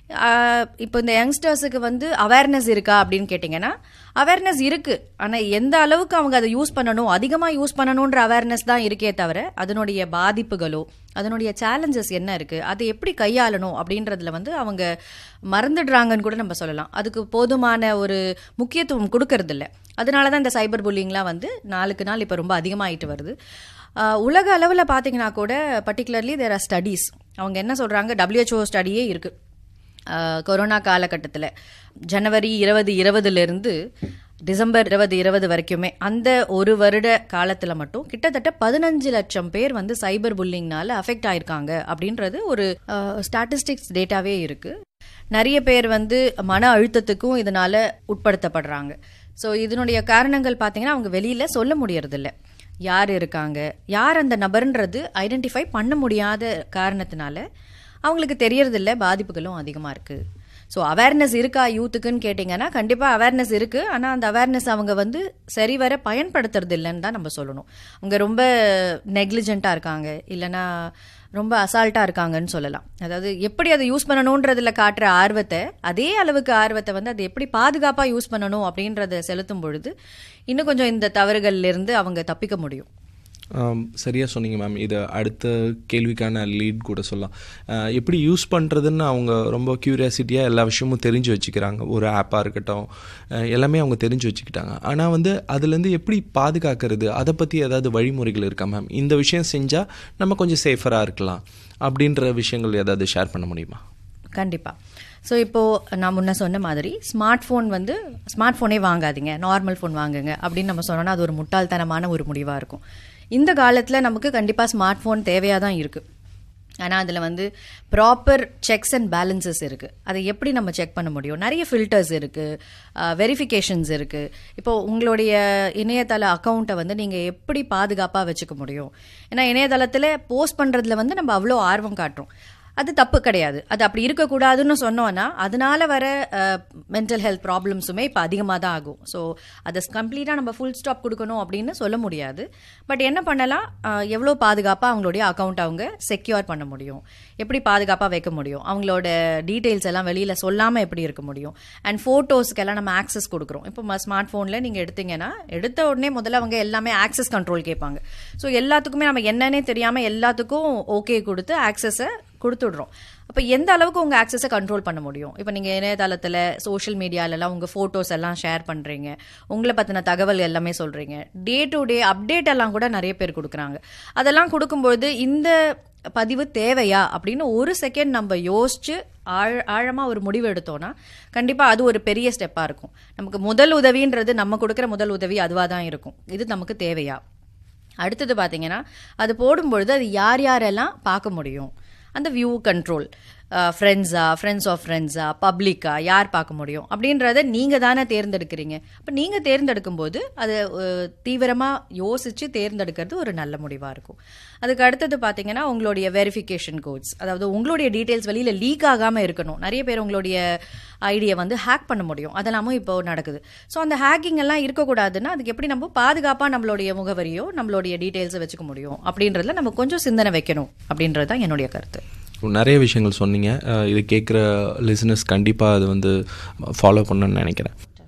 இப்போ இந்த யங்ஸ்டர்ஸுக்கு வந்து அவேர்னஸ் இருக்கா அப்படின்னு கேட்டிங்கன்னா அவேர்னஸ் இருக்குது. ஆனால் எந்த அளவுக்கு அவங்க அதை யூஸ் பண்ணணும், அதிகமாக யூஸ் பண்ணணுன்ற அவேர்னஸ் தான் இருக்கே தவிர அதனுடைய பாதிப்புகளோ அதனுடைய சேலஞ்சஸ் என்ன இருக்குது, அதை எப்படி கையாளணும் அப்படின்றதுல வந்து அவங்க மறந்துடுறாங்கன்னு கூட நம்ம சொல்லலாம். அதுக்கு போதுமான ஒரு முக்கியத்துவம் கொடுக்கறதில்ல. அதனால தான் இந்த சைபர் புல்லிங்லாம் வந்து நாளுக்கு நாள் இப்போ ரொம்ப அதிகமாகிட்டு வருது. உலக அளவில் பார்த்தீங்கன்னா கூட பர்டிகுலர்லி தேர் ஆர் ஸ்டடீஸ். அவங்க என்ன சொல்கிறாங்க, டபிள்யூஹெச்ஓ ஸ்டடியே இருக்குது. கொரோனா காலகட்டத்தில் ஜனவரி இருபது இருபதுலேருந்து டிசம்பர் இருபது இருபது வரைக்குமே அந்த ஒரு வருட காலத்தில் மட்டும் கிட்டத்தட்ட பதினஞ்சு லட்சம் பேர் வந்து சைபர் புல்லிங்னால அஃபெக்ட் ஆயிருக்காங்க அப்படின்றது ஒரு ஸ்டாட்டிஸ்டிக்ஸ் டேட்டாவே இருக்குது. நிறைய பேர் வந்து மன அழுத்தத்துக்கும் இதனால் உட்படுத்தப்படுறாங்க. ஸோ இதனுடைய காரணங்கள் பார்த்தீங்கன்னா அவங்க வெளியில் சொல்ல முடியறதில்ல. யார் இருக்காங்க, யார் அந்த நபர்ன்றது ஐடென்டிஃபை பண்ண முடியாத காரணத்தினால அவங்களுக்கு தெரியறதில்ல. பாதிப்புகளும் அதிகமாக இருக்குது. ஸோ அவேர்னஸ் இருக்கா யூத்துக்குன்னு கேட்டிங்கன்னா கண்டிப்பாக அவேர்னஸ் இருக்குது. ஆனால் அந்த அவேர்னஸ் அவங்க வந்து சரிவர பயன்படுத்துறது இல்லைன்னு தான் நம்ம சொல்லணும். அவங்க ரொம்ப நெக்லிஜென்ட்டாக இருக்காங்க, இல்லைனா ரொம்ப அசால்ட்டாக இருக்காங்கன்னு சொல்லலாம். அதாவது எப்படி அதை யூஸ் பண்ணணுன்றதுல காட்டுற ஆர்வத்தை, அதே அளவுக்கு ஆர்வத்தை வந்து அதை எப்படி பாதுகாப்பாக யூஸ் பண்ணணும் அப்படின்றத செலுத்தும் பொழுது இன்னும் கொஞ்சம் இந்த தவறுகள்லேருந்து அவங்க தப்பிக்க முடியும். சரியாக சொன்னீங்க மேம். இது அடுத்த கேள்விக்கான லீட் கூட சொல்லலாம். எப்படி யூஸ் பண்ணுறதுன்னு அவங்க ரொம்ப க்யூரியாசிட்டியாக எல்லா விஷயமும் தெரிஞ்சு வச்சுக்கிறாங்க. ஒரு ஆப்பாக இருக்கட்டும், எல்லாமே அவங்க தெரிஞ்சு வச்சுக்கிட்டாங்க. ஆனால் வந்து அதுலேருந்து எப்படி பாதுகாக்கிறது, அதை பற்றி ஏதாவது வழிமுறைகள் இருக்கா மேம்? இந்த விஷயம் செஞ்சால் நம்ம கொஞ்சம் சேஃபராக இருக்கலாம் அப்படின்ற விஷயங்கள் ஏதாவது ஷேர் பண்ண முடியுமா? கண்டிப்பாக. ஸோ இப்போது நான் முன்ன சொன்ன மாதிரி ஸ்மார்ட் ஃபோன் வந்து ஸ்மார்ட் ஃபோனே வாங்காதீங்க, நார்மல் ஃபோன் வாங்குங்க அப்படின்னு நம்ம சொன்னோன்னா அது ஒரு முட்டாள்தனமான ஒரு முடிவாக இருக்கும். இந்த காலத்தில் நமக்கு கண்டிப்பாக ஸ்மார்ட் ஃபோன் தேவையாக தான் இருக்குது. ஆனால் அதில் வந்து ப்ராப்பர் செக்ஸ் அண்ட் பேலன்சஸ் இருக்குது. அதை எப்படி நம்ம செக் பண்ண முடியும்? நிறைய ஃபில்டர்ஸ் இருக்குது, வெரிஃபிகேஷன்ஸ் இருக்குது. இப்போது உங்களுடைய இணையதள அக்கௌண்ட்டை வந்து நீங்கள் எப்படி பாதுகாப்பாக வச்சுக்க முடியும்? ஏன்னா இணையதளத்தில் போஸ்ட் பண்ணுறதுல வந்து நம்ம அவ்வளோ ஆர்வம் காட்டுறோம். அது தப்பு கிடையாது. அது அப்படி இருக்கக்கூடாதுன்னு சொன்னோன்னா அதனால வர மென்டல் ஹெல்த் ப்ராப்ளம்ஸுமே இப்போ அதிகமாக தான் ஆகும். ஸோ அதை கம்ப்ளீட்டாக நம்ம ஃபுல் ஸ்டாப் கொடுக்கணும் அப்படின்னு சொல்ல முடியாது. பட் என்ன பண்ணலாம், எவ்வளோ பாதுகாப்பாக அவங்களுடைய அக்கௌண்ட் அவங்க செக்யூர் பண்ண முடியும், எப்படி பாதுகாப்பாக வைக்க முடியும், அவங்களோட டீட்டெயில்ஸ் எல்லாம் வெளியில் சொல்லாமல் எப்படி இருக்க முடியும். அண்ட் ஃபோட்டோஸ்க்கெல்லாம் நம்ம ஆக்சஸ் கொடுக்குறோம். இப்போ ஸ்மார்ட் ஃபோனில் நீங்கள் எடுத்தீங்கன்னா எடுத்த உடனே முதல்ல அவங்க எல்லாமே ஆக்சஸ் கண்ட்ரோல் கேட்பாங்க. ஸோ எல்லாத்துக்குமே நம்ம என்னன்னே தெரியாமல் எல்லாத்துக்கும் ஓகே கொடுத்து ஆக்சஸை கொடுத்துடுறோம். அப்போ எந்த அளவுக்கு உங்கள் ஆக்சஸை கண்ட்ரோல் பண்ண முடியும்? இப்போ நீங்கள் இணையதளத்தில் சோஷியல் மீடியாலலாம் உங்கள் ஃபோட்டோஸ் எல்லாம் ஷேர் பண்ணுறீங்க, உங்களை பற்றின தகவல் எல்லாமே சொல்கிறீங்க, டே டு டே அப்டேட் எல்லாம் கூட நிறைய பேர் கொடுக்குறாங்க. அதெல்லாம் கொடுக்கும்பொழுது இந்த பதிவு தேவையா அப்படின்னு ஒரு செகண்ட் நம்ம யோசிச்சு ஆழ ஆழமாக ஒரு முடிவு எடுத்தோன்னா கண்டிப்பாக அது ஒரு பெரிய ஸ்டெப்பாக இருக்கும். நமக்கு முதல் உதவின்றது நம்ம கொடுக்குற முதல் உதவி அதுவாக தான் இருக்கும். இது நமக்கு தேவையா? அடுத்தது பார்த்தீங்கன்னா அது போடும்பொழுது அது யார் யாரெல்லாம் பார்க்க முடியும், அந்த வியூ கண்ட்ரோல், ஃப்ரெண்ட்ஸா, ஃப்ரெண்ட்ஸ் ஆஃப் ஃப்ரெண்ட்ஸா, பப்ளிக்கா, யார் பார்க்க முடியும் அப்படின்றத நீங்கள் தானே தேர்ந்தெடுக்கிறீங்க. அப்போ நீங்கள் தேர்ந்தெடுக்கும் போது அதை தீவிரமாக யோசித்து தேர்ந்தெடுக்கிறது ஒரு நல்ல முடிவாக இருக்கும். அதுக்கு அடுத்தது பார்த்தீங்கன்னா உங்களுடைய வெரிஃபிகேஷன் கோட்ஸ், அதாவது உங்களுடைய டீட்டெயில்ஸ் வெளியில் லீக் ஆகாமல் இருக்கணும். நிறைய பேர் உங்களுடைய ஐடியை வந்து ஹேக் பண்ண முடியும், அதெல்லாமும் இப்போ நடக்குது. ஸோ அந்த ஹேக்கிங் எல்லாம் இருக்கக்கூடாதுன்னா அதுக்கு எப்படி நம்ம பாதுகாப்பாக நம்மளுடைய முகவரியோ நம்மளுடைய டீட்டெயில்ஸை வச்சுக்க முடியும் அப்படின்றதுல நம்ம கொஞ்சம் சிந்தனை வைக்கணும் அப்படின்றது தான் என்னுடைய கருத்து. நிறைய விஷயங்கள் சொன்னீங்க. இது கேட்குற லிசனர்ஸ் கண்டிப்பாக அது வந்து ஃபாலோ பண்ணணும்னு நினைக்கிறேன்.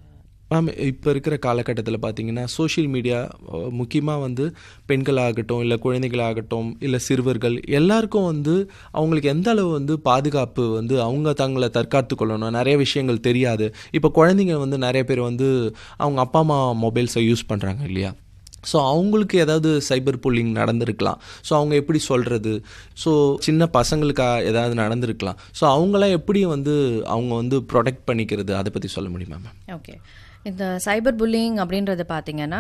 மேம் இப்போ இருக்கிற காலகட்டத்தில் பார்த்தீங்கன்னா சோஷியல் மீடியா முக்கியமாக வந்து பெண்களாகட்டும் இல்லை குழந்தைகளாகட்டும் இல்லை சிறுவர்கள் எல்லாருக்கும் வந்து அவங்களுக்கு எந்த அளவு வந்து பாதுகாப்பு வந்து அவங்க தங்களை தற்காத்து கொள்ளணும், நிறைய விஷயங்கள் தெரியாது. இப்போ குழந்தைங்க வந்து நிறைய பேர் வந்து அவங்க அப்பா அம்மா மொபைல்ஸை யூஸ் பண்ணுறாங்க இல்லையா, ஸோ அவங்களுக்கு ஏதாவது சைபர் புல்லிங் நடந்திருக்கலாம். ஸோ அவங்க எப்படி சொல்கிறது, ஸோ சின்ன பசங்களுக்கு ஏதாவது நடந்திருக்கலாம். ஸோ அவங்களாம் எப்படி வந்து அவங்க வந்து ப்ரொடெக்ட் பண்ணிக்கிறது, அதை பற்றி சொல்ல முடியுமா மேம்? ஓகே, இந்த சைபர் புல்லிங் அப்படின்றது பார்த்தீங்கன்னா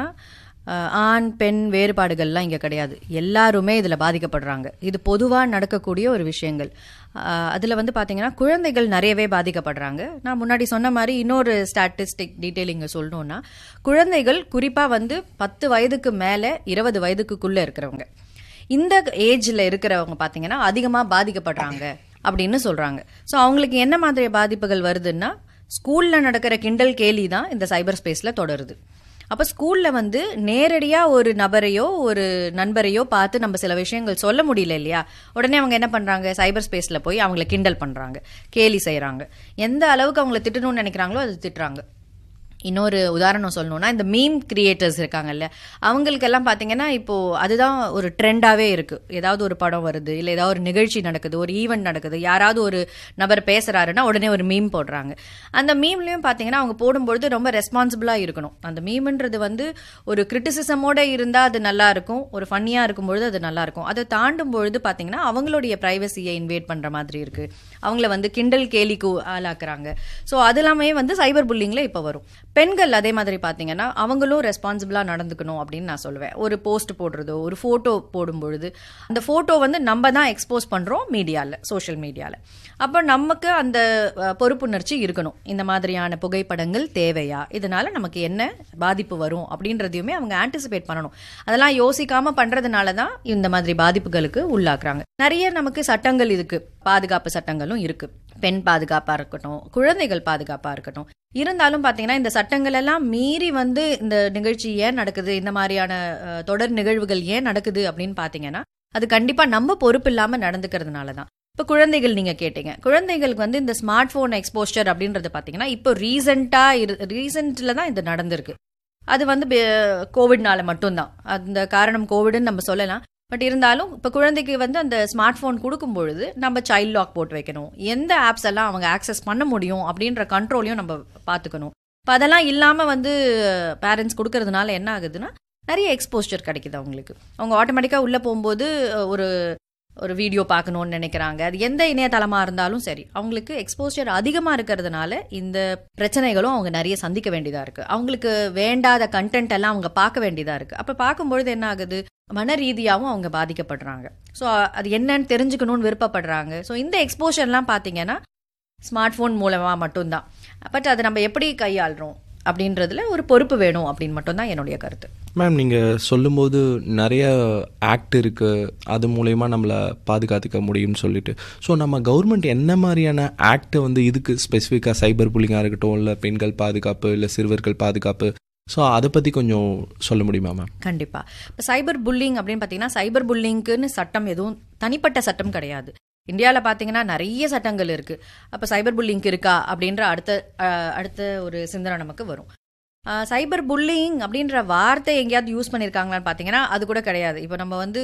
ஆண் பெண் வேறுபாடுகள்லாம் இங்கே கிடையாது. எல்லாருமே இதில் பாதிக்கப்படுறாங்க. இது பொதுவாக நடக்கக்கூடிய ஒரு விஷயங்கள். அதில் வந்து பார்த்தீங்கன்னா குழந்தைகள் நிறையவே பாதிக்கப்படுறாங்க. நான் முன்னாடி சொன்ன மாதிரி இன்னொரு ஸ்டாட்டிஸ்டிக் டீட்டெயில் இங்கே சொல்லணும்னா, குழந்தைகள் குறிப்பாக வந்து பத்து வயதுக்கு மேலே இருபது வயதுக்குள்ளே இருக்கிறவங்க, இந்த ஏஜில் இருக்கிறவங்க பார்த்தீங்கன்னா அதிகமாக பாதிக்கப்படுறாங்க அப்படின்னு சொல்கிறாங்க. ஸோ அவங்களுக்கு என்ன மாதிரி பாதிப்புகள் வருதுன்னா, ஸ்கூலில் நடக்கிற கிண்டல் கேலி தான் இந்த சைபர் ஸ்பேஸில் தொடருது. அப்போ ஸ்கூலில் வந்து நேரடியாக ஒரு நபரையோ ஒரு நண்பரையோ பார்த்து நம்ம சில விஷயங்கள் சொல்ல முடியல இல்லையா, உடனே அவங்க என்ன பண்ணுறாங்க, சைபர் ஸ்பேஸில் போய் அவங்கள கிண்டல் பண்ணுறாங்க, கேலி செய்கிறாங்க. எந்த அளவுக்கு அவங்கள திட்டணும்னு நினைக்கிறாங்களோ அது திட்டுறாங்க. இன்னொரு உதாரணம் சொல்லணும்னா, இந்த மீம் கிரியேட்டர்ஸ் இருக்காங்கல்ல, அவங்களுக்கெல்லாம் பார்த்தீங்கன்னா இப்போது அதுதான் ஒரு ட்ரெண்டாகவே இருக்குது. ஏதாவது ஒரு படம் வருது, இல்லை ஏதாவது ஒரு நிகழ்ச்சி நடக்குது, ஒரு ஈவெண்ட் நடக்குது, யாராவது ஒரு நபர் பேசுகிறாருன்னா உடனே ஒரு மீம் போடுறாங்க. அந்த மீம்லேயும் பார்த்தீங்கன்னா அவங்க போடும்பொழுது ரொம்ப ரெஸ்பான்சிபிளாக இருக்கணும். அந்த மீம்ன்றது வந்து ஒரு கிரிட்டிசிசமோடு இருந்தால் அது நல்லா இருக்கும், ஒரு ஃபன்னியாக இருக்கும்பொழுது அது நல்லா இருக்கும். அதை தாண்டும் பொழுது பார்த்தீங்கன்னா அவங்களுடைய ப்ரைவசியை இன்வேட் பண்ணுற மாதிரி இருக்குது. அவங்கள வந்து கிண்டல் கேலிக்கு ஆளாக்குறாங்க. ஸோ அது எல்லாமே வந்து சைபர் புல்லிங்கில் இப்போ வரும். பெண்கள் அதே மாதிரி பார்த்தீங்கன்னா அவங்களும் ரெஸ்பான்சிபிளாக நடந்துக்கணும் அப்படின்னு நான் சொல்லுவேன். ஒரு போஸ்ட் போடுறதோ ஒரு ஃபோட்டோ போடும்பொழுது அந்த ஃபோட்டோ வந்து நம்ம தான் எக்ஸ்போஸ் பண்ணுறோம் மீடியாவில், சோஷியல் மீடியாவில். அப்போ நமக்கு அந்த பொறுப்புணர்ச்சி இருக்கணும். இந்த மாதிரியான புகைப்படங்கள் தேவையா, இதனால நமக்கு என்ன பாதிப்பு வரும் அப்படின்றதையுமே அவங்க ஆன்டிசிபேட் பண்ணணும். அதெல்லாம் யோசிக்காமல் பண்ணுறதுனால தான் இந்த மாதிரி பாதிப்புகளுக்கு உள்ளாக்குறாங்க. நிறைய நமக்கு சட்டங்கள் இருக்கு, பாதுகாப்பு சட்டங்களும் இருக்கு. பெண் பாதுகாப்பாக இருக்கட்டும், குழந்தைகள் பாதுகாப்பாக இருக்கட்டும். இருந்தாலும் பார்த்தீங்கன்னா இந்த சட்டங்கள் எல்லாம் மீறி வந்து இந்த நிகழ்ச்சி ஏன் நடக்குது, இந்த மாதிரியான தொடர் நிகழ்வுகள் ஏன் நடக்குது அப்படின்னு பார்த்தீங்கன்னா அது கண்டிப்பாக நம்ம பொறுப்பு இல்லாமல் நடந்துக்கிறதுனால தான். இப்போ குழந்தைகள் நீங்கள் கேட்டீங்க, குழந்தைகளுக்கு வந்து இந்த ஸ்மார்ட் ஃபோன் எக்ஸ்போஸ்டர் அப்படின்றது பார்த்தீங்கன்னா இப்போ ரீசெண்டாக இரு ரீசெண்டில் தான் இது நடந்திருக்கு. அது வந்து கோவிட்னால மட்டும்தான், அந்த காரணம் கோவிட்னு நம்ம சொல்லலாம். பட் இருந்தாலும் இப்போ குழந்தைக்கு வந்து அந்த ஸ்மார்ட் ஃபோன் கொடுக்கும் பொழுது நம்ம சைல்ட் லாக் போட்டு வைக்கணும், எந்த ஆப்ஸ் எல்லாம் அவங்க ஆக்சஸ் பண்ண முடியும் அப்படின்ற கண்ட்ரோலையும் நம்ம பார்த்துக்கணும். இப்போ அதெல்லாம் இல்லாமல் வந்து பேரண்ட்ஸ் கொடுக்கறதுனால என்ன ஆகுதுன்னா நிறைய எக்ஸ்போஸ்டர் கிடைக்குது அவங்களுக்கு. அவங்க ஆட்டோமேட்டிக்காக உள்ளே போகும்போது ஒரு ஒரு வீடியோ பார்க்கணுன்னு நினைக்கிறாங்க. அது எந்த இணையதளமாக இருந்தாலும் சரி, அவங்களுக்கு எக்ஸ்போஸ்டர் அதிகமாக இருக்கிறதுனால இந்த பிரச்சனைகளும் அவங்க நிறைய சந்திக்க வேண்டியதாக இருக்குது. அவங்களுக்கு வேண்டாத கண்டென்ட் எல்லாம் அவங்க பார்க்க வேண்டியதாக இருக்குது. அப்போ பார்க்கும்பொழுது என்ன ஆகுது, மன ரீதியாகவும் அவங்க பாதிக்கப்படுறாங்க. ஸோ அது என்னன்னு தெரிஞ்சுக்கணும்னு விருப்பப்படுறாங்க. ஸோ இந்த எக்ஸ்போஷர்லாம் பார்த்தீங்கன்னா ஸ்மார்ட் ஃபோன் மூலமாக மட்டும்தான். பட் அதை நம்ம எப்படி கையாளுறோம் அப்படின்றதுல ஒரு பொறுப்பு வேணும் அப்படின்னு மட்டும்தான் என்னுடைய கருத்து. மேம், நீங்கள் சொல்லும்போது நிறைய ஆக்ட் இருக்குது, அது மூலயமா நம்மளை பாதுகாத்துக்க முடியும்னு சொல்லிட்டு, ஸோ நம்ம கவர்மெண்ட் என்ன மாதிரியான ஆக்டை வந்து இதுக்கு ஸ்பெசிஃபிக்காக சைபர் புல்லிங்காக இருக்கட்டும், இல்லை பெண்கள் பாதுகாப்பு, இல்லை சிறுவர்கள் பாதுகாப்பு, ஸோ அதை பற்றி கொஞ்சம் சொல்ல முடியுமா மேம்? கண்டிப்பாக. இப்போ சைபர் புல்லிங் அப்படின்னு பார்த்தீங்கன்னா சைபர் புல்லிங்க்குன்னு சட்டம் எதுவும் தனிப்பட்ட சட்டம் கிடையாது. இந்தியாவில் பார்த்தீங்கன்னா நிறைய சட்டங்கள் இருக்குது. அப்போ சைபர் புல்லிங்க் இருக்கா அப்படின்ற அடுத்த அடுத்த ஒரு சிந்தனை நமக்கு வரும். சைபர் புல்லிங் அப்படின்ற வார்த்தை எங்கேயாவது யூஸ் பண்ணியிருக்காங்களான்னு பார்த்தீங்கன்னா அது கூட கிடையாது. இப்போ நம்ம வந்து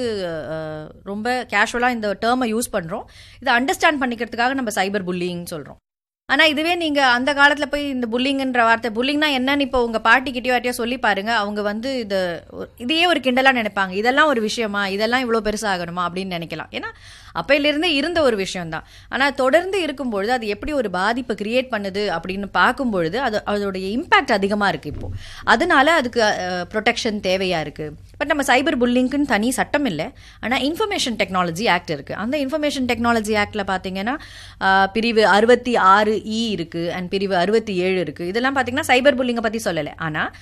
ரொம்ப கேஷுவலாக இந்த டேர்மை யூஸ் பண்ணுறோம். இதை அண்டர்ஸ்டாண்ட் பண்ணிக்கிறதுக்காக நம்ம சைபர் புல்லிங்னு சொல்கிறோம். ஆனால் இதுவே நீங்கள் அந்த காலத்தில் போய் இந்த புல்லிங்கன்ற வார்த்தை, புல்லிங்னா என்னன்னு இப்போ உங்கள் பாட்டிக்கிட்டயோ யார்ட்டையோ சொல்லி பாருங்க, அவங்க வந்து இது இதையே ஒரு கிண்டலாக நினைப்பாங்க. இதெல்லாம் ஒரு விஷயமா, இதெல்லாம் இவ்வளோ பெருசாகணுமா அப்படின்னு நினைக்கலாம். ஏன்னா அப்பையிலிருந்தே இருந்த ஒரு விஷயம்தான். ஆனால் தொடர்ந்து இருக்கும்பொழுது அது எப்படி ஒரு பாதிப்பை கிரியேட் பண்ணுது அப்படின்னு பார்க்கும்பொழுது அது அதோடைய இம்பேக்ட் அதிகமாக இருக்குது இப்போது. அதனால அதுக்கு ப்ரொடெக்ஷன் தேவையாக இருக்குது. பட் நம்ம சைபர் புல்லிங்க்குன்னு தனி சட்டம் இல்லை. ஆனால் இன்ஃபர்மேஷன் டெக்னாலஜி ஆக்ட் இருக்குது. அந்த இன்ஃபர்மேஷன் டெக்னாலஜி ஆக்டில் பார்த்தீங்கன்னா பிரிவு அறுபத்தி ஆறு இ இருக்குது அண்ட் பிரிவு அறுபத்தி ஏழு இருக்குது. இதெல்லாம் பார்த்தீங்கன்னா சைபர் புல்லிங்கை பற்றி சொல்லலை.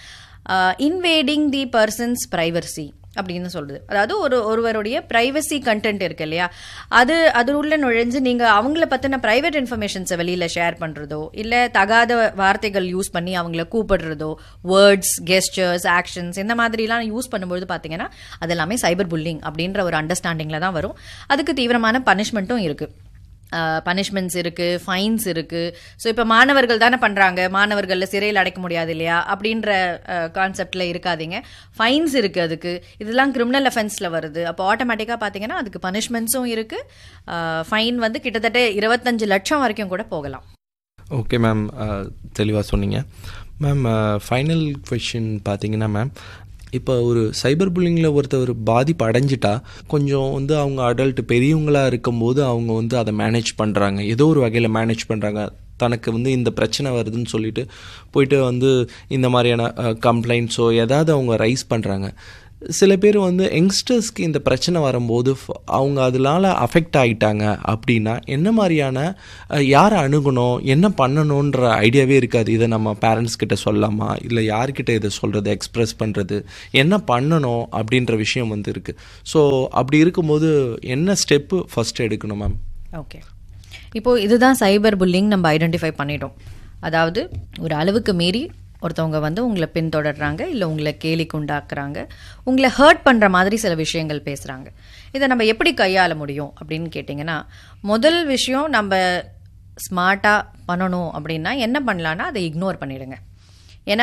ஆனால் இன்வேடிங் தி பர்சன்ஸ் ப்ரைவசி அப்படின்னு சொல்றது, அதாவது ஒரு ஒருவருடைய பிரைவசி கண்டென்ட் இருக்கு இல்லையா, அது அது உள்ள நுழைஞ்சு நீங்கள் அவங்கள பற்றின ப்ரைவேட் இன்ஃபர்மேஷன்ஸை வெளியில் ஷேர் பண்ணுறதோ, இல்லை தகாத வார்த்தைகள் யூஸ் பண்ணி அவங்கள கூப்பிடுறதோ, வேர்ட்ஸ், கெஸ்டர்ஸ், ஆக்ஷன்ஸ் இந்த மாதிரிலாம் யூஸ் பண்ணும்போது பார்த்தீங்கன்னா அது எல்லாமே சைபர் புல்லிங் அப்படின்ற ஒரு அண்டர்ஸ்டாண்டிங்கில் தான் வரும். அதுக்கு தீவிரமான பனிஷ்மெண்ட்டும் இருக்குது. பனிஷ்மெண்ட்ஸ் இருக்குது, ஃபைன்ஸ் இருக்குது. ஸோ இப்போ மாணவர்கள் தானே பண்ணுறாங்க, மாணவர்களில் சிறையில் அடைக்க முடியாது இல்லையா அப்படின்ற கான்செப்டில் இருக்காதீங்க. ஃபைன்ஸ் இருக்குது, அதுக்கு இதெல்லாம் கிரிமினல் அஃபென்ஸில் வருது. அப்போ ஆட்டோமேட்டிக்காக பார்த்தீங்கன்னா அதுக்கு பனிஷ்மெண்ட்ஸும் இருக்குது. ஃபைன் வந்து கிட்டத்தட்ட இருபத்தஞ்சு லட்சம் வரைக்கும் கூட போகலாம். ஓகே மேம், தெளிவாக சொன்னீங்க மேம். ஃபைனல் கொஷின் பார்த்தீங்கன்னா மேம், இப்போ ஒரு சைபர் புல்லிங்கில் ஒருத்தர் பாதிப்பு அடைஞ்சிட்டா கொஞ்சம் வந்து அவங்க அடல்ட் பெரியவங்களாக இருக்கும்போது அவங்க வந்து அதை மேனேஜ் பண்ணுறாங்க, ஏதோ ஒரு வகையில் மேனேஜ் பண்ணுறாங்க. தனக்கு வந்து இந்த பிரச்சனை வருதுன்னு சொல்லிட்டு போயிட்டு வந்து இந்த மாதிரியான கம்ப்ளைண்ட்ஸோ ஏதாவது அவங்க ரைஸ் பண்ணுறாங்க. சில பேர் வந்து யங்ஸ்டர்ஸ்க்கு இந்த பிரச்சனை வரும்போது அவங்க அதனால அஃபெக்ட் ஆகிட்டாங்க அப்படின்னா என்ன மாதிரியான யாரை அணுகணும், என்ன பண்ணணுன்ற ஐடியாவே இருக்காது. இதை நம்ம பேரண்ட்ஸ் கிட்ட சொல்லலாமா, இல்லை யார்கிட்ட இதை சொல்கிறது, எக்ஸ்ப்ரெஸ் பண்ணுறது, என்ன பண்ணணும் அப்படின்ற விஷயம் வந்து இருக்குது. ஸோ அப்படி இருக்கும்போது என்ன ஸ்டெப்பு ஃபஸ்ட் எடுக்கணும் மேம்? ஓகே, இப்போது இதுதான் சைபர் புல்லிங் நம்ம ஐடென்டிஃபை பண்ணிட்டோம். அதாவது ஒரு அளவுக்கு மீறி ஒருத்தவங்க வந்து உங்களை பின்தொடர்றாங்க, இல்லை உங்களை கேலிக்கு உண்டாக்குறாங்க, உங்களை ஹர்ட் பண்ணுற மாதிரி சில விஷயங்கள் பேசுகிறாங்க. இதை நம்ம எப்படி கையாள முடியும் அப்படின்னு கேட்டிங்கன்னா, முதல் விஷயம் நம்ம ஸ்மார்ட்டாக பண்ணணும் அப்படின்னா என்ன பண்ணலான்னா அதை இக்னோர் பண்ணிடுங்க. ஏன்னா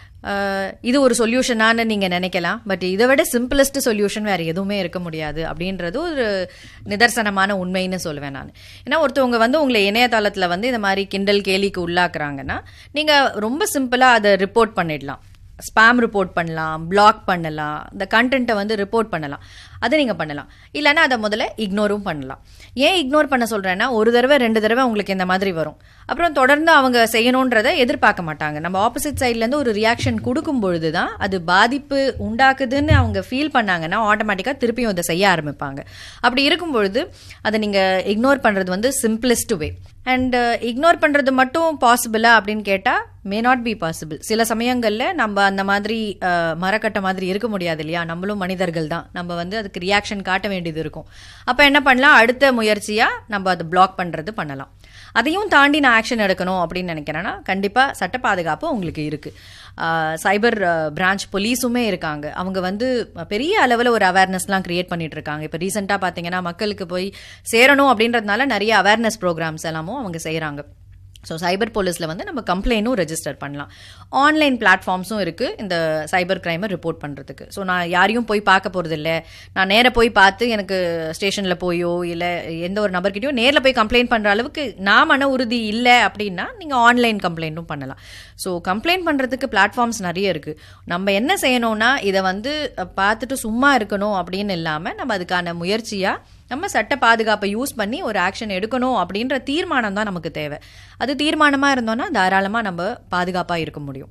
இது ஒரு சொல்யூஷனானு நீங்கள் நினைக்கலாம், பட் இதை விட சிம்பிளஸ்ட் சொல்யூஷன் வேறு எதுவுமே இருக்க முடியாது அப்படின்றது ஒரு நிதர்சனமான உண்மைன்னு சொல்லுவேன் நான். ஏன்னா ஒருத்தவங்க வந்து உங்களை இணையதளத்தில் வந்து இந்த மாதிரி கிண்டல் கேலிக்கு உள்ளாக்குறாங்கன்னா நீங்கள் ரொம்ப சிம்பிளாக அதை ரிப்போர்ட் பண்ணிடலாம். ஸ்பாம் ரிப்போர்ட் பண்ணலாம், பிளாக் பண்ணலாம், இந்த கண்டென்ட்டை வந்து ரிப்போர்ட் பண்ணலாம். அதை நீங்கள் பண்ணலாம். இல்லைன்னா அதை முதல்ல இக்னோரும் பண்ணலாம். ஏன் இக்னோர் பண்ண சொல்கிறேன்னா, ஒரு தடவை ரெண்டு தடவை உங்களுக்கு இந்த மாதிரி வரும், அப்புறம் தொடர்ந்து அவங்க செய்யணுன்றதை எதிர்பார்க்க மாட்டாங்க. நம்ம ஆப்போசிட் சைட்லேருந்து ஒரு ரியாக்ஷன் கொடுக்கும் பொழுது தான் அது பாதிப்பு உண்டாக்குதுன்னு அவங்க ஃபீல் பண்ணாங்கன்னா ஆட்டோமேட்டிக்காக திருப்பியும் அதை செய்ய ஆரம்பிப்பாங்க. அப்படி இருக்கும் பொழுது அதை நீங்கள் இக்னோர் பண்ணுறது வந்து சிம்பிளஸ்ட் வே. அண்ட் இக்னோர் பண்ணுறது மட்டும் பாசிபிளா அப்படின்னு கேட்டால் மே நாட் பி பாசிபிள். சில சமயங்களில் நம்ம அந்த மாதிரி மரக்கட்ட மாதிரி இருக்க முடியாது இல்லையா, நம்மளும் மனிதர்கள் தான், நம்ம வந்து அதுக்கு ரியாக்ஷன் காட்ட வேண்டியது இருக்கும். அப்போ என்ன பண்ணலாம், அடுத்த முயற்சியாக நம்ம அதை பிளாக் பண்ணுறது பண்ணலாம். அதையும் தாண்டி நான் ஆக்ஷன் எடுக்கணும் அப்படின்னு நினைக்கிறேன்னா கண்டிப்பாக சட்ட பாதுகாப்பு உங்களுக்கு இருக்குது. சைபர் பிரான்ச் போலீஸுமே இருக்காங்க. அவங்க வந்து பெரிய அளவில் ஒரு அவேர்னஸ்லாம் கிரியேட் பண்ணிட்டு இருக்காங்க. இப்போ ரீசெண்டாக பார்த்தீங்கன்னா மக்களுக்கு போய் சேரணும் அப்படின்றதுனால நிறைய அவேர்னஸ் ப்ரோக்ராம்ஸ் எல்லாமும் அவங்க செய்கிறாங்க. ஸோ சைபர் போலீஸில் வந்து நம்ம கம்ப்ளைண்ட்டும் ரெஜிஸ்டர் பண்ணலாம். ஆன்லைன் பிளாட்ஃபார்ம்ஸும் இருக்குது இந்த சைபர் கிரைமை ரிப்போர்ட் பண்ணுறதுக்கு. ஸோ நான் யாரையும் போய் பார்க்க போகிறது இல்லை, நான் நேராக போய் பார்த்து எனக்கு ஸ்டேஷனில் போயோ இல்லை எந்த ஒரு நபர்கிட்டையோ நேரில் போய் கம்ப்ளைண்ட் பண்ணுற அளவுக்கு நான் மன உறுதி இல்லை அப்படின்னா நீங்கள் ஆன்லைன் கம்ப்ளைண்ட்டும் பண்ணலாம். ஸோ கம்ப்ளைண்ட் பண்ணுறதுக்கு பிளாட்ஃபார்ம்ஸ் நிறைய இருக்குது. நம்ம என்ன செய்யணும்னா இதை வந்து பார்த்துட்டு சும்மா இருக்கணும் அப்படின்னு இல்லாமல் நம்ம அதுக்கான முயற்சியாக நம்ம சட்ட பாதுகாப்பை யூஸ் பண்ணி ஒரு ஆக்ஷன் எடுக்கணும் அப்படின்ற தீர்மானம் தான் நமக்கு தேவை. அது தீர்மானமாக இருந்தோன்னா தாராளமாக நம்ம பாதுகாப்பாக இருக்க முடியும்.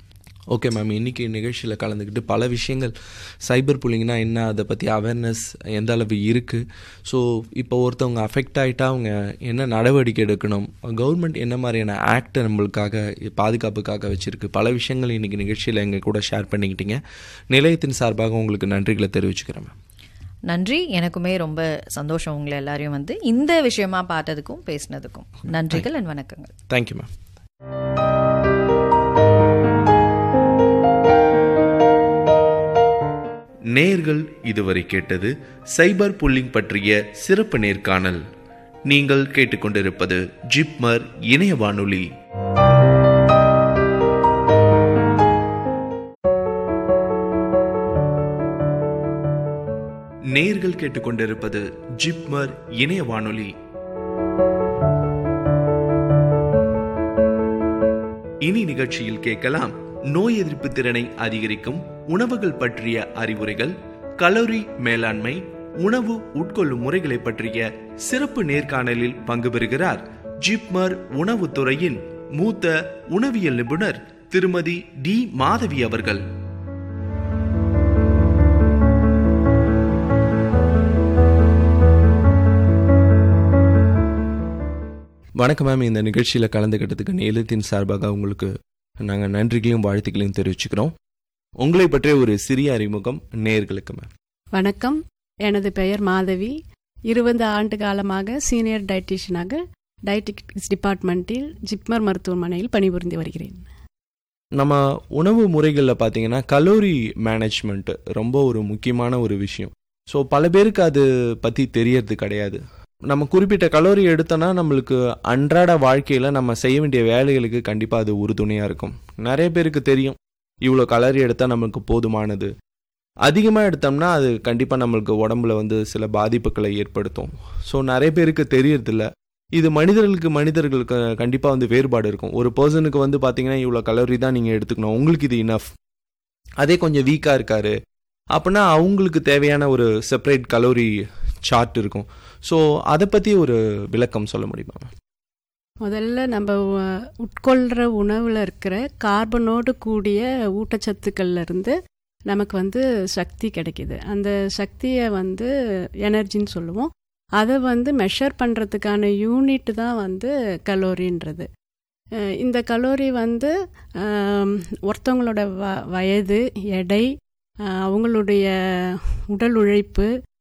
ஓகே மேம், இன்றைக்கி நிகழ்ச்சியில் கலந்துக்கிட்டு பல விஷயங்கள் சைபர் புல்லிங்னா என்ன, அதை பற்றி அவேர்னஸ் எந்த அளவு இருக்குது, ஸோ இப்போ ஒருத்தவங்க அஃபெக்ட் ஆகிட்டா அவங்க என்ன நடவடிக்கை எடுக்கணும், கவர்மெண்ட் என்ன மாதிரியான ஆக்ட் நம்மளுக்காக பாதுகாப்புக்காக வச்சுருக்கு, பல விஷயங்கள் இன்றைக்கி நிகழ்ச்சியில் எங்கள் கூட ஷேர் பண்ணிக்கிட்டீங்க. நிலையத்தின் சார்பாக உங்களுக்கு நன்றிகளை தெரிவிச்சுக்கிறேன் மேம். நன்றி, எனக்குமே ரொம்ப சந்தோஷம் உங்களை எல்லாரையும் வந்து இந்த விஷயமா பார்த்ததுக்கும் பேசினதுக்கும். நன்றிகள் அண்ட் வணக்கங்கள். Thank you ma'am. நேயர்கள் இதுவரை கேட்டது சைபர் புல்லிங் பற்றிய சிறப்பு நேர்காணல். நீங்கள் கேட்டுக்கொண்டிருப்பது ஜிப்மர் இணைய வானொலி. நேயர்கள் கேட்டுக்கொண்டிருப்பது ஜிப்மர் இணைய வானொலி. இனி நிகழ்ச்சியில் கேட்கலாம் நோய் எதிர்ப்பு திறனை அதிகரிக்கும் உணவுகள் பற்றிய அறிவுரைகள், கலோரி மேலாண்மை, உணவு உட்கொள்ளும் முறைகளை பற்றிய சிறப்பு நேர்காணலில் பங்கு பெறுகிறார் ஜிப்மர் உணவுத்துறையின் மூத்த உணவியல் நிபுணர் திருமதி டி மாதவி அவர்கள். வணக்கம் மேம். இந்த நிகழ்ச்சியில் கலந்துக்கிட்டதுக்கு நிலையத்தின் சார்பாக உங்களுக்கு நாங்கள் நன்றிகளையும் வாழ்த்துக்களையும் தெரிவிச்சுக்கிறோம். உங்களை பற்றிய ஒரு சிறிய அறிமுகம் நேயர்களுக்கு மேம். வணக்கம், எனது பெயர் மாதவி. இருபது ஆண்டு காலமாக சீனியர் டயட்டீஷியனாக டயட்டிக்ஸ் டிபார்ட்மெண்ட்டில் ஜிப்மர் மருத்துவமனையில் பணிபுரிந்து வருகிறேன். நம்ம உணவு முறைகளில் பார்த்தீங்கன்னா கலோரி மேனேஜ்மெண்ட் ரொம்ப ஒரு முக்கியமான ஒரு விஷயம். ஸோ பல பேருக்கு அது பற்றி தெரியறது கிடையாது. நம்ம குறிப்பிட்ட கலோரி எடுத்தோன்னா நம்மளுக்கு அன்றாட வாழ்க்கையில் நம்ம செய்ய வேண்டிய வேலைகளுக்கு கண்டிப்பாக அது உறுதுணையாக இருக்கும். நிறைய பேருக்கு தெரியும் இவ்வளோ கலோரி எடுத்தால் நம்மளுக்கு போதுமானது. அதிகமாக எடுத்தோம்னா அது கண்டிப்பாக நம்மளுக்கு உடம்புல வந்து சில பாதிப்புகளை ஏற்படுத்தும். ஸோ நிறைய பேருக்கு தெரியறதில்ல. இது மனிதர்களுக்கு மனிதர்களுக்கு கண்டிப்பாக வந்து வேறுபாடு இருக்கும். ஒரு பர்சனுக்கு வந்து பார்த்தீங்கன்னா இவ்வளோ கலோரி தான் நீங்கள் எடுத்துக்கணும், உங்களுக்கு இது இனஃப். அதே கொஞ்சம் வீக்காக இருக்காரு அப்படின்னா அவங்களுக்கு தேவையான ஒரு செப்பரேட் கலோரி சார்ட் இருக்கும். ஸோ அதை பற்றி ஒரு விளக்கம் சொல்ல முடியுமா? முதல்ல நம்ம உட்கொள்கிற உணவில் இருக்கிற கார்பனோடு கூடிய ஊட்டச்சத்துக்கள்லேருந்து நமக்கு வந்து சக்தி கிடைக்கிது. அந்த சக்தியை வந்து எனர்ஜின்னு சொல்லுவோம். அதை வந்து மெஷர் பண்ணுறதுக்கான யூனிட் தான் வந்து கலோரின்றது. இந்த கலோரி வந்து ஒருத்தவங்களோட வ வயது, எடை, அவங்களுடைய உடல் உழைப்பு,